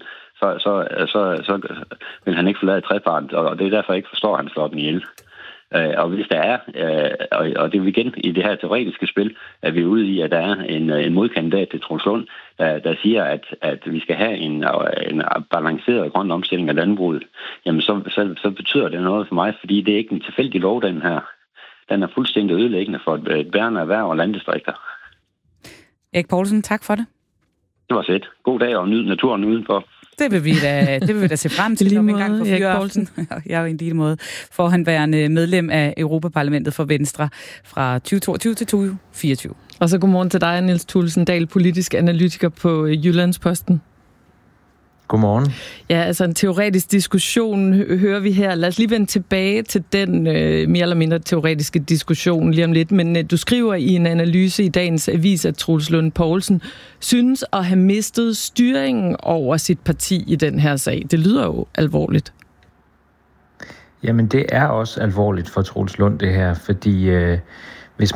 så vil han ikke forlade trepart, og det er derfor, jeg ikke forstår, at han slår den ihjel. Og hvis der er, og det er igen i det her teoretiske spil, at vi er ude i, at der er en modkandidat til Troels Lund, der siger, at vi skal have en balanceret grøn omstilling af landbruget, jamen så betyder det noget for mig, fordi det er ikke en tilfældig lov, den her. Den er fuldstændig ødelæggende for et bærende erhverv og landdistrikter. Erik Poulsen, tak for det. Det var sæt. God dag og nyd naturen udenfor. Det vil vi da se frem til, når vi engang får Fyreaften. Jeg er jo en lille måde forhenværende medlem af Europaparlamentet for Venstre fra 2022 til 2024. Og så godmorgen til dig, Niels Thulesen Dahl, politisk analytiker på Jyllandsposten. Godmorgen. Ja, altså en teoretisk diskussion hører vi her. Lad os lige vende tilbage til den mere eller mindre teoretiske diskussion lige om lidt. Men du skriver i en analyse i dagens avis, at Troels Lund Poulsen synes at have mistet styringen over sit parti i den her sag. Det lyder jo alvorligt. Jamen, det er også alvorligt for Troels Lund, det her. Fordi hvis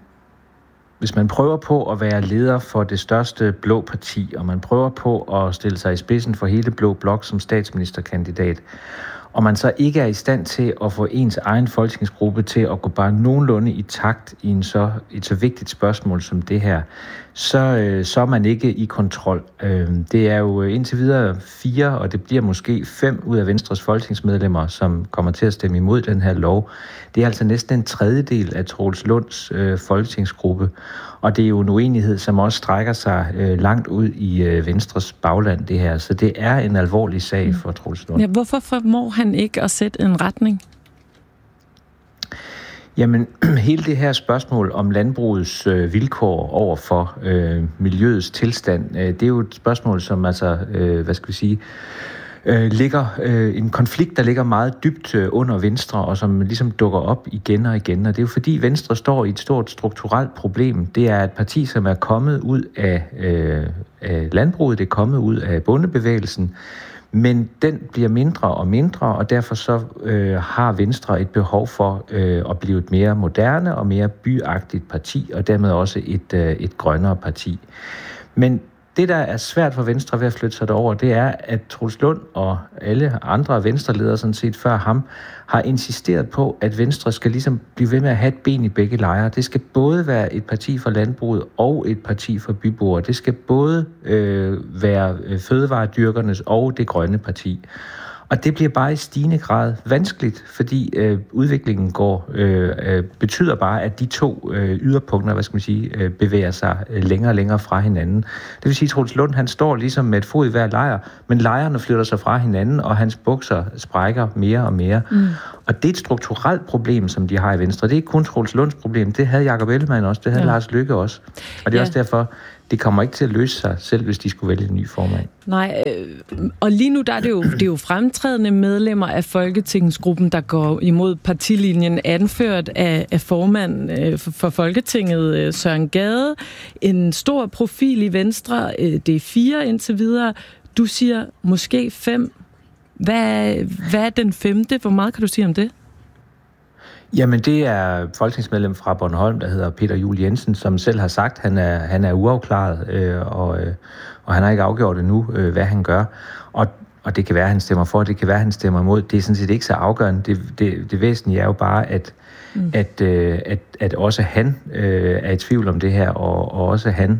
man prøver på at være leder for det største blå parti, og man prøver på at stille sig i spidsen for hele blå blok som statsministerkandidat, og man så ikke er i stand til at få ens egen folketingsgruppe til at gå bare nogenlunde i takt i et så vigtigt spørgsmål som det her, så er man ikke i kontrol. Det er jo indtil videre 4, og det bliver måske 5 ud af Venstres folketingsmedlemmer, som kommer til at stemme imod den her lov. Det er altså næsten en tredjedel af Troels Lunds folketingsgruppe, og det er jo en uenighed, som også strækker sig langt ud i Venstres bagland, det her. Så det er en alvorlig sag for Troels Lund. Ja, hvorfor formår han ikke at sætte en retning? Jamen, hele det her spørgsmål om landbrugets vilkår over for miljøets tilstand, det er jo et spørgsmål, som altså, ligger en konflikt, der ligger meget dybt under Venstre, og som ligesom dukker op igen og igen. Og det er jo fordi Venstre står i et stort strukturelt problem. Det er et parti, som er kommet ud af landbruget, det er kommet ud af bondebevægelsen, men den bliver mindre og mindre, og derfor så har Venstre et behov for at blive et mere moderne og mere byagtigt parti, og dermed også et grønnere parti. Men det, der er svært for Venstre ved at flytte sig derover, det er, at Troels Lund og alle andre Venstre-ledere sådan set før ham, har insisteret på, at Venstre skal ligesom blive ved med at have et ben i begge lejre. Det skal både være et parti for landbruget og et parti for byboere. Det skal både være fødevaredyrkernes og det grønne parti. Og det bliver bare i stigende grad vanskeligt, fordi udviklingen betyder bare, at de to yderpunkter, bevæger sig længere og længere fra hinanden. Det vil sige, at Troels Lund, han står ligesom med et fod i hver lejr, men lejrene flytter sig fra hinanden, og hans bukser sprækker mere og mere. Og det er et strukturelt problem, som de har i Venstre. Det er ikke kun Troels Lunds problem. Det havde Jakob Ellemann også, det havde Lars Løkke også. Og det er også derfor, det kommer ikke til at løse sig, selv hvis de skulle vælge en ny formand. Nej, og lige nu der er det er jo fremtrædende medlemmer af Folketingsgruppen, der går imod partilinjen, anført af formand for Folketinget, Søren Gade. En stor profil i Venstre, det er 4 indtil videre. Du siger måske 5. Hvad er den 5? Hvor meget kan du sige om det? Jamen, det er folketingsmedlem fra Bornholm, der hedder Peter Juel Jensen, som selv har sagt, at han er uafklaret, og han har ikke afgjort endnu, hvad han gør. Og det kan være, at han stemmer for, det kan være, at han stemmer imod. Det er sådan set ikke så afgørende. Det væsentlige er jo bare, at også han er i tvivl om det her, og også han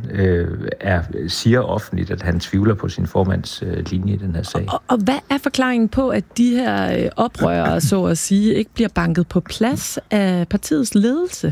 siger offentligt, at han tvivler på sin formands linje i den her sag. Og hvad er forklaringen på, at de her oprørere, så at sige, ikke bliver banket på plads af partiets ledelse?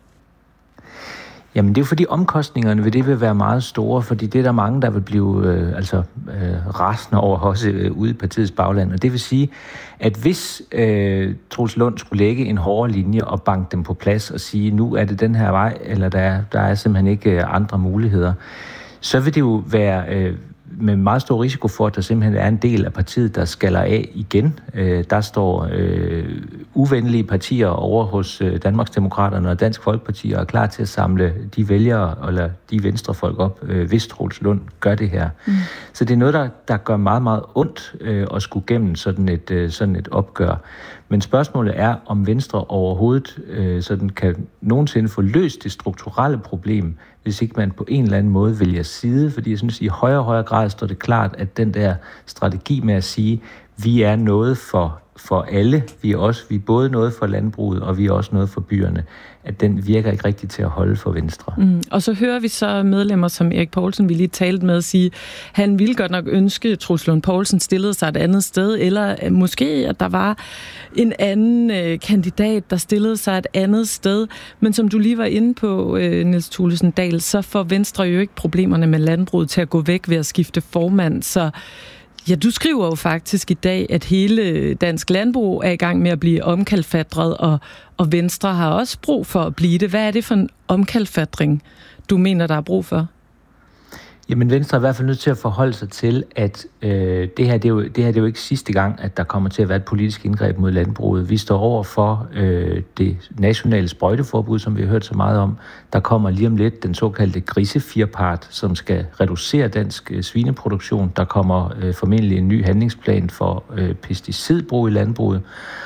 Jamen, det er jo fordi omkostningerne ved det vil være meget store, fordi det er der mange, der vil blive rasende over også ude i partiets bagland. Og det vil sige, at hvis Troels Lund skulle lægge en hårdere linje og banke dem på plads og sige, nu er det den her vej, eller der er simpelthen ikke andre muligheder, så vil det jo være med meget stor risiko for, at der simpelthen er en del af partiet, der skaller af igen. Der står uvenlige partier over hos Danmarksdemokraterne og Dansk Folkeparti og er klar til at samle de vælgere eller de venstrefolk op, hvis Troels Lund gør det her. Så det er noget, der gør meget, meget ondt at skulle gennem sådan et opgør. Men spørgsmålet er, om Venstre overhovedet sådan kan nogensinde få løst det strukturelle problem, hvis ikke man på en eller anden måde vælger side. Fordi jeg synes, at i højere og højere grad står det klart, at den der strategi med at sige, vi er noget for alle, vi er både noget for landbruget, og vi er også noget for byerne, at den virker ikke rigtigt til at holde for Venstre. Og så hører vi så medlemmer som Erik Poulsen, vi lige talte med, sige, han ville godt nok ønske, at Troels Lund Poulsen stillede sig et andet sted, eller måske, at der var en anden kandidat, der stillede sig et andet sted. Men som du lige var inde på, Niels Thulesen Dahl, så får Venstre jo ikke problemerne med landbruget til at gå væk ved at skifte formand, så ja, du skriver jo faktisk i dag, at hele dansk landbrug er i gang med at blive omkalfatret, og Venstre har også brug for at blive det. Hvad er det for en omkalfatring, du mener, der er brug for? Jamen, Venstre er i hvert fald nødt til at forholde sig til, at det her er jo ikke sidste gang, at der kommer til at være et politisk indgreb mod landbruget. Vi står over for det nationale sprøjteforbud, som vi har hørt så meget om. Der kommer lige om lidt den såkaldte grisefirpart, som skal reducere dansk svineproduktion. Der kommer formentlig en ny handlingsplan for pesticidbrug i landbruget.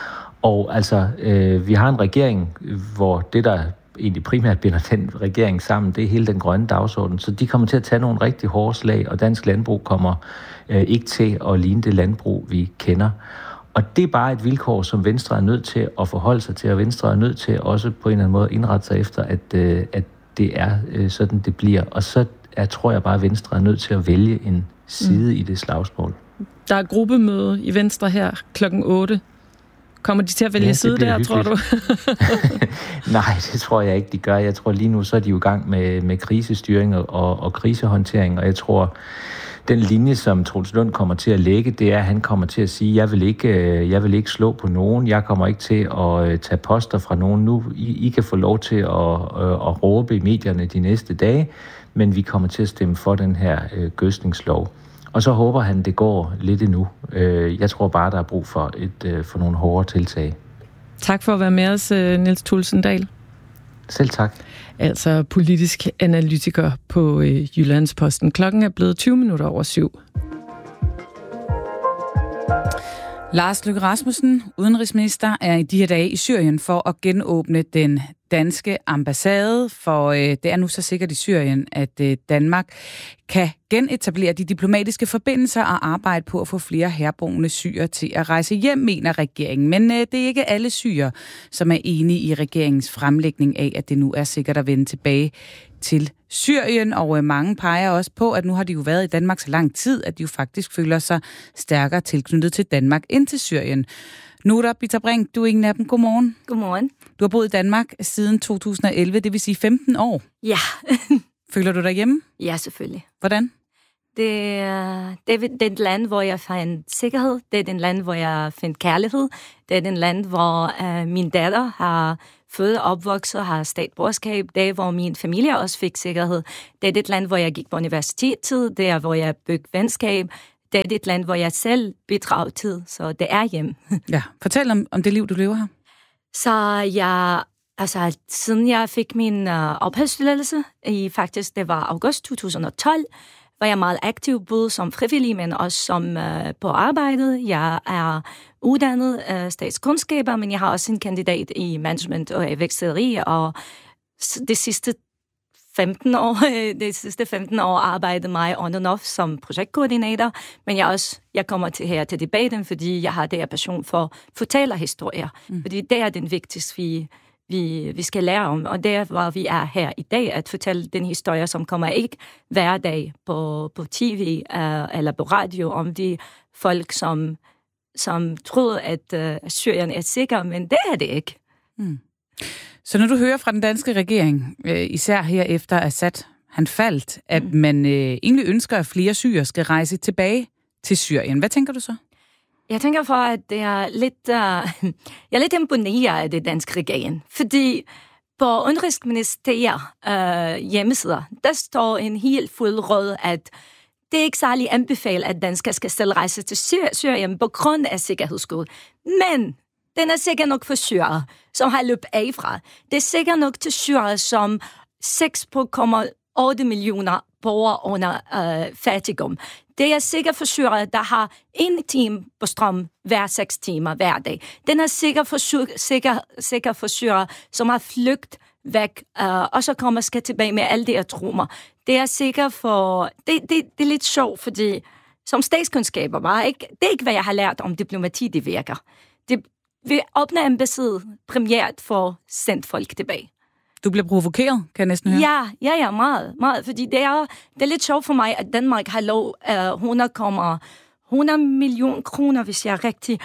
Og altså, vi har en regering, hvor det, der egentlig primært binder den regering sammen, det er hele den grønne dagsorden. Så de kommer til at tage nogle rigtig hårde slag, og dansk landbrug kommer ikke til at ligne det landbrug, vi kender. Og det er bare et vilkår, som Venstre er nødt til at forholde sig til, og Venstre er nødt til også på en eller anden måde indrette sig efter, at det er sådan, det bliver. Og så tror jeg bare, at Venstre er nødt til at vælge en side i det slagsmål. Der er gruppemøde i Venstre her klokken 8. Kommer de til at vælge side der, tror du? Nej, det tror jeg ikke, de gør. Jeg tror lige nu, så er de jo i gang med krisestyring og krisehåndtering, og jeg tror, den linje, som Troels Lund kommer til at lægge, det er, at han kommer til at sige, jeg vil ikke slå på nogen, jeg kommer ikke til at tage poster fra nogen nu. I kan få lov til at råbe i medierne de næste dage, men vi kommer til at stemme for den her gødskningslov. Og så håber han, det går lidt endnu. Jeg tror bare, der er brug for nogle hårde tiltag. Tak for at være med os, Niels Thulesen Dahl. Selv tak. Altså politisk analytiker på Jyllandsposten. Klokken er blevet 7:20. Lars Løkke Rasmussen, udenrigsminister, er i de her dage i Syrien for at genåbne den danske ambassade, for det er nu så sikkert i Syrien, at Danmark kan genetablere de diplomatiske forbindelser og arbejde på at få flere herboende syrere til at rejse hjem, mener regeringen. Men det er ikke alle syrere, som er enige i regeringens fremlægning af, at det nu er sikkert at vende tilbage til Syrien, og mange peger også på, at nu har de jo været i Danmark så lang tid, at de jo faktisk føler sig stærkere tilknyttet til Danmark end til Syrien. Nora Bitterbrink, du er en af dem. Godmorgen. Godmorgen. Du har boet i Danmark siden 2011, det vil sige 15 år. Ja. Føler du dig hjemme? Ja, selvfølgelig. Hvordan? Det er et land, hvor jeg fandt sikkerhed. Det er et land, hvor jeg fandt kærlighed. Det er et land, hvor min datter har født og opvokset, har statsborgerskab. Det er, hvor min familie også fik sikkerhed. Det er et land, hvor jeg gik på universitetet. Det er, hvor jeg byggede venskab. Det er et land, hvor jeg selv bidrager til. Så det er hjem. Ja, fortæl om det liv, du lever her. Så siden jeg fik min opholdstilladelse, det var august 2012, var jeg meget aktiv, både som frivillig, men også som på arbejdet. Jeg er uddannet statskundskaber, men jeg har også en kandidat i management og væksteri, og de sidste 15 år arbejdede mig on and off som projektkoordinator, men jeg kommer til debatten, fordi jeg har det her passion for at fortælle historier, fordi det er den vigtigste, vi skal lære om, og det er, hvor vi er her i dag, at fortælle den historie, som kommer ikke hver dag på tv eller på radio, om de folk, som troede, at Syrien er sikker, men det er det ikke. Så når du hører fra den danske regering, især her efter Assad, han faldt, at man egentlig ønsker, at flere syrere skal rejse tilbage til Syrien, hvad tænker du så? Jeg tænker for, at det er jeg er lidt imponeret af det danske regering, fordi på Udenrigsministeriet hjemmesider, der står en helt fuld råd, at det er ikke særlig anbefalet, at danskere skal selv rejse til Syrien på grund af sikkerhedsskål. Men den er sikkert nok for syrere, som har løbet af fra. Det er sikkert nok til syrere, som 6,8 millioner borgere under fattigdom. Det er sikkert for syrere, der har 1 time på strøm hver 6 timer hver dag. Den er sikkert for syrere, som har flygtet væk, og så skal tilbage med alle de her traumer. Det er sikkert for... Det er lidt sjovt, fordi som statskundskaber det er ikke, hvad jeg har lært om diplomati, det virker. Vi åbner embassaden premieret for at sende folk tilbage. Du bliver provokeret, kan jeg næsten høre. Ja, meget, meget. Fordi det er lidt sjovt for mig, at Danmark har lov 100 millioner kroner, hvis jeg er rigtig,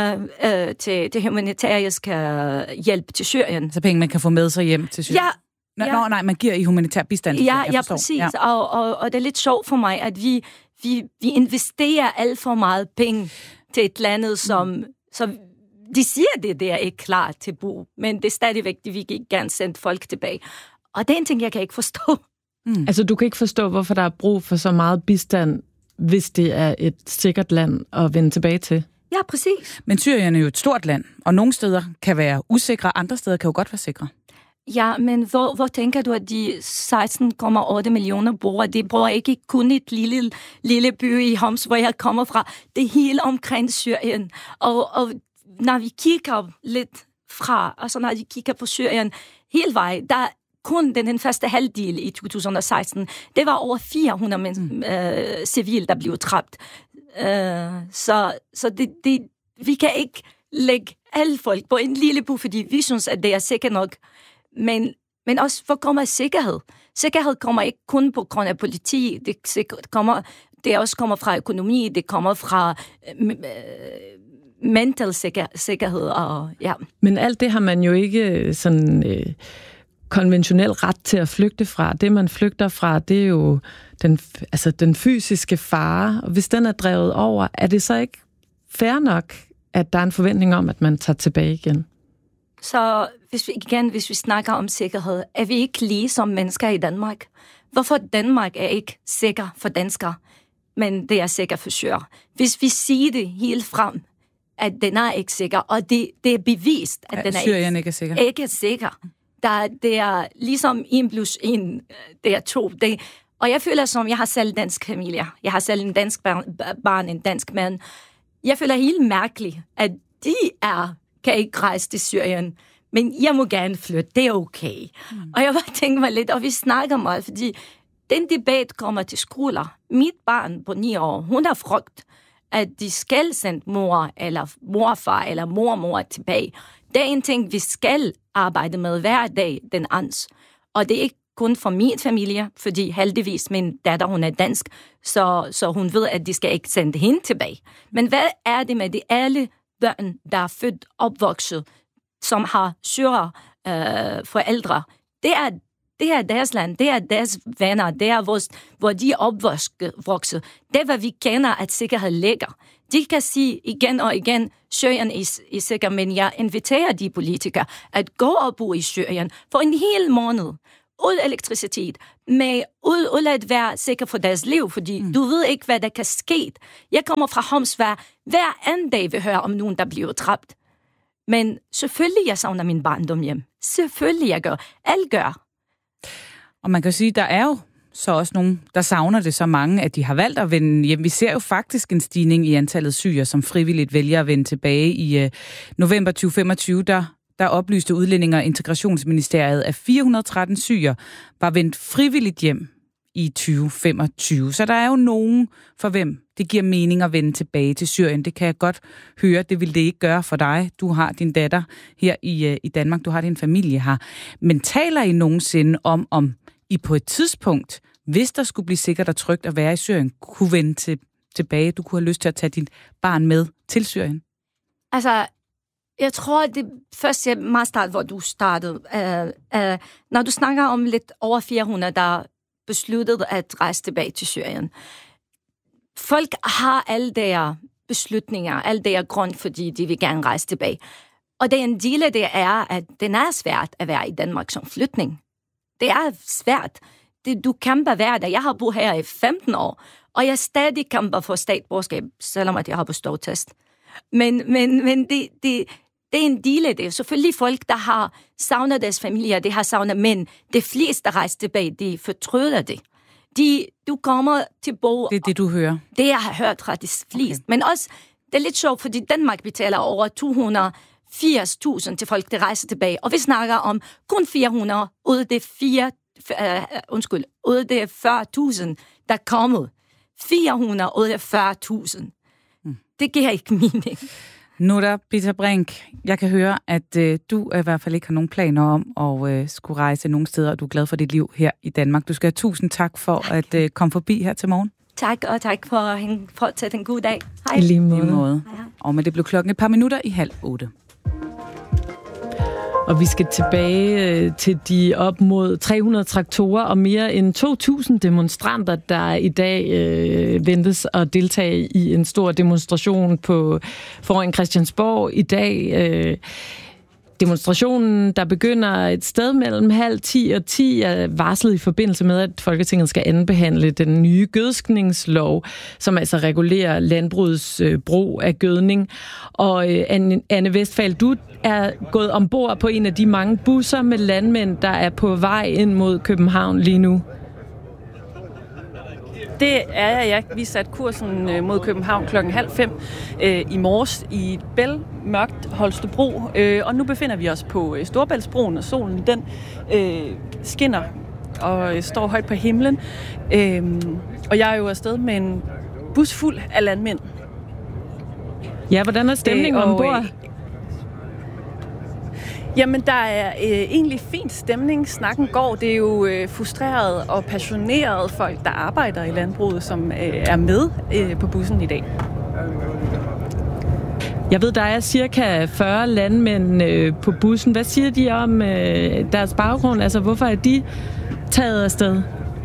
til humanitarisk hjælp til Syrien. Så penge, man kan få med sig hjem til Syrien? Nej, man giver i humanitær bistand. Ja, præcis. Ja. Og det er lidt sjovt for mig, at vi investerer alt for meget penge til et land, som de siger, det er ikke klar til brug, men det er stadigvæk, vi kan gerne sende folk tilbage. Og det er en ting, jeg kan ikke forstå. Altså, du kan ikke forstå, hvorfor der er brug for så meget bistand, hvis det er et sikkert land at vende tilbage til? Ja, præcis. Men Syrien er jo et stort land, og nogle steder kan være usikre, andre steder kan jo godt være sikre. Ja, men hvor tænker du, at de 16,8 millioner borgere, de bor ikke kun et lille by i Homs, hvor jeg kommer fra. Det er hele omkring Syrien. Og når vi kigger lidt fra, altså når vi kigger på Syrien hele vejen, der er kun den første halvdel i 2016, det var over 400 civile, der blev dræbt. Så vi kan ikke lægge alle folk på en lille by, fordi vi synes, at det er sikkert nok. Men også, hvor kommer sikkerhed? Sikkerhed kommer ikke kun på grund af politi, det også kommer fra økonomi, det kommer fra mental sikkerhed. Og, ja. Men alt det har man jo ikke sådan konventionel ret til at flygte fra. Det, man flygter fra, det er jo den fysiske fare. Og hvis den er drevet over, er det så ikke fair nok, at der er en forventning om, at man tager tilbage igen? Så hvis vi snakker om sikkerhed, er vi ikke lige som mennesker i Danmark? Hvorfor Danmark er ikke sikker for danskere, men det er sikker for syrere? Hvis vi siger det helt frem, at den er ikke sikker, og det er bevist, at den er Syrien ikke er sikker. Ikke er sikker. Det er ligesom 1 + 1, det er 2. Og jeg føler som, jeg har selv dansk familie. Jeg har selv en dansk barn, en dansk mand. Jeg føler helt mærkeligt, at de kan ikke rejse til Syrien, men jeg må gerne flytte, det er okay. Og jeg bare tænker mig lidt, og vi snakker meget, fordi den debat kommer til skoler. Mit barn på 9 år, hun har frygt, at de skal sende mor, eller morfar, eller mormor tilbage. Det er en ting, vi skal arbejde med hver dag, den ans. Og det er ikke kun for min familie, fordi heldigvis min datter, hun er dansk, så hun ved, at de skal ikke sende hende tilbage. Men hvad er det med de alle børn, der er født opvokset, som har syre forældre? Det er deres land, det er deres venner, det er hvor de er opvokset. Det er, hvad vi kender, at sikkerhed ligger. De kan sige igen og igen, Syrien er sikker, men jeg inviterer de politikere at gå og bo i Syrien for en hel måned. Uden elektricitet, med uden at være sikker for deres liv, fordi du ved ikke, hvad der kan ske. Jeg kommer fra Homs, hver anden dag vil høre om nogen, der bliver dræbt. Men selvfølgelig, jeg savner min barndom hjem. Selvfølgelig, jeg gør. Alle gør. Og man kan sige, der er jo så også nogen, der savner det så mange, at de har valgt at vende hjem. Vi ser jo faktisk en stigning i antallet syrere, som frivilligt vælger at vende tilbage. I november 2025, der oplyste Udlændinge- og Integrationsministeriet, at 413 syrere var vendt frivilligt hjem i 2025. Så der er jo nogen, for hvem det giver mening at vende tilbage til Syrien. Det kan jeg godt høre, det vil det ikke gøre for dig. Du har din datter her i Danmark, du har din familie her. Men taler I nogensinde om I på et tidspunkt, hvis der skulle blive sikkert og trygt at være i Syrien, kunne vende tilbage? Du kunne have lyst til at tage dit barn med til Syrien? Altså, jeg tror, det først er meget start, hvor du startede. Når du snakker om lidt over 400, der besluttede at rejse tilbage til Syrien. Folk har alle deres beslutninger, alle deres grund, fordi de vil gerne rejse tilbage. Og det en del af det er, at det er svært at være i Danmark som flytning. Det er svært. Du kæmper hver dag. Jeg har boet her i 15 år, og jeg stadig kæmper for statsborgerskab, selvom at jeg har på ståtest. Men det er en del af det. Selvfølgelig folk, der har savnet deres familier, det har savnet, men de fleste, der rejser tilbage, de fortryder det. Du kommer til bo. Det er det, du hører? Det, jeg har hørt fra de fleste. Okay. Men også, det er lidt sjovt, fordi Danmark betaler over 280.000 til folk, der rejser tilbage. Og vi snakker om kun 400 ud af det 40.000, der er kommet. 400 ud af 40.000. Det giver ikke mening. Nu der, Peter Brink, jeg kan høre, at du i hvert fald ikke har nogen planer om at skulle rejse nogen steder, og du er glad for dit liv her i Danmark. Du skal have tusind tak for at komme forbi her til morgen. Tak, og tak for at tage en god dag. Hej. I lige måde. Og med det blev klokken et par minutter i 7:30. Og vi skal tilbage til de op mod 300 traktorer og mere end 2.000 demonstranter, der i dag ventes at deltage i en stor demonstration foran Christiansborg i dag. Demonstrationen, der begynder et sted mellem 9:30 og 10, er varslet i forbindelse med, at Folketinget skal andenbehandle den nye gødskningslov, som altså regulerer landbrugets brug af gødning. Og Anne Vestfald, du er gået ombord på en af de mange busser med landmænd, der er på vej ind mod København lige nu. Det er jeg. Vi satte kursen mod København 4:30 i morges i bælmørkt Holstebro. Og nu befinder vi os på Storebæltsbroen, og solen den skinner og står højt på himlen. Og jeg er jo afsted med en bus fuld af landmænd. Ja, hvordan er stemningen ombord? Jamen, der er egentlig fin stemning. Snakken går. Det er jo frustrerede og passionerede folk, der arbejder i landbruget, som er med på bussen i dag. Jeg ved, der er cirka 40 landmænd på bussen. Hvad siger de om deres baggrund? Altså, hvorfor er de taget afsted?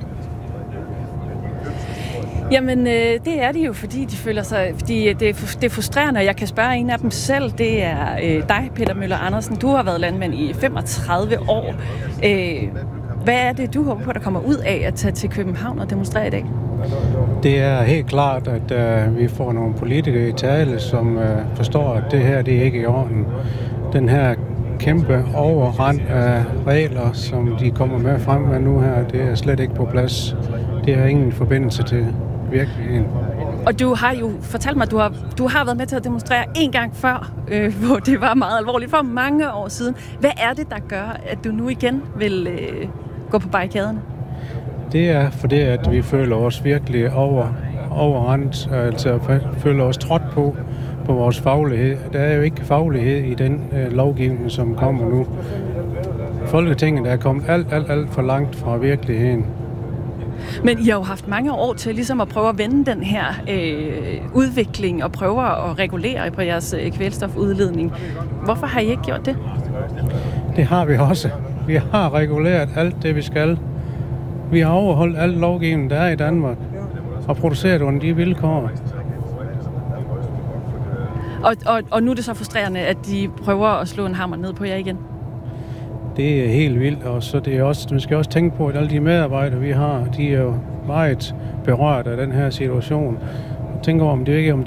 Jamen, det er de jo, fordi de føler sig... Fordi det er frustrerende, og jeg kan spørge en af dem selv. Det er dig, Peter Møller Andersen. Du har været landmand i 35 år. Hvad er det, du håber på, der kommer ud af at tage til København og demonstrere i dag? Det er helt klart, at vi får nogle politikere i tale, som forstår, at det her det er ikke i orden. Den her kæmpe overrend af regler, som de kommer med frem med nu her, det er slet ikke på plads. Det har ingen forbindelse til virkeligheden. Og du har jo fortalt mig, at du har været med til at demonstrere en gang før, hvor det var meget alvorligt for mange år siden. Hvad er det, der gør, at du nu igen vil gå på barrikaderne? Det er fordi, at vi føler os virkelig overrendt, altså føler os trådt på vores faglighed. Der er jo ikke faglighed i den lovgivning, som kommer nu. Folketinget er kommet alt for langt fra virkeligheden. Men I har jo haft mange år til ligesom at prøve at vende den her udvikling og prøve at regulere på jeres kvælstofudledning. Hvorfor har I ikke gjort det? Det har vi også. Vi har reguleret alt det, vi skal. Vi har overholdt al lovgivning, der er i Danmark, og produceret under de vilkår. Og nu er det så frustrerende, at de prøver at slå en hammer ned på jer igen? Det er helt vildt, og så det er også, man skal også tænke på, at alle de medarbejdere, vi har, de er jo meget berørt af den her situation. Jeg tænker om det ikke om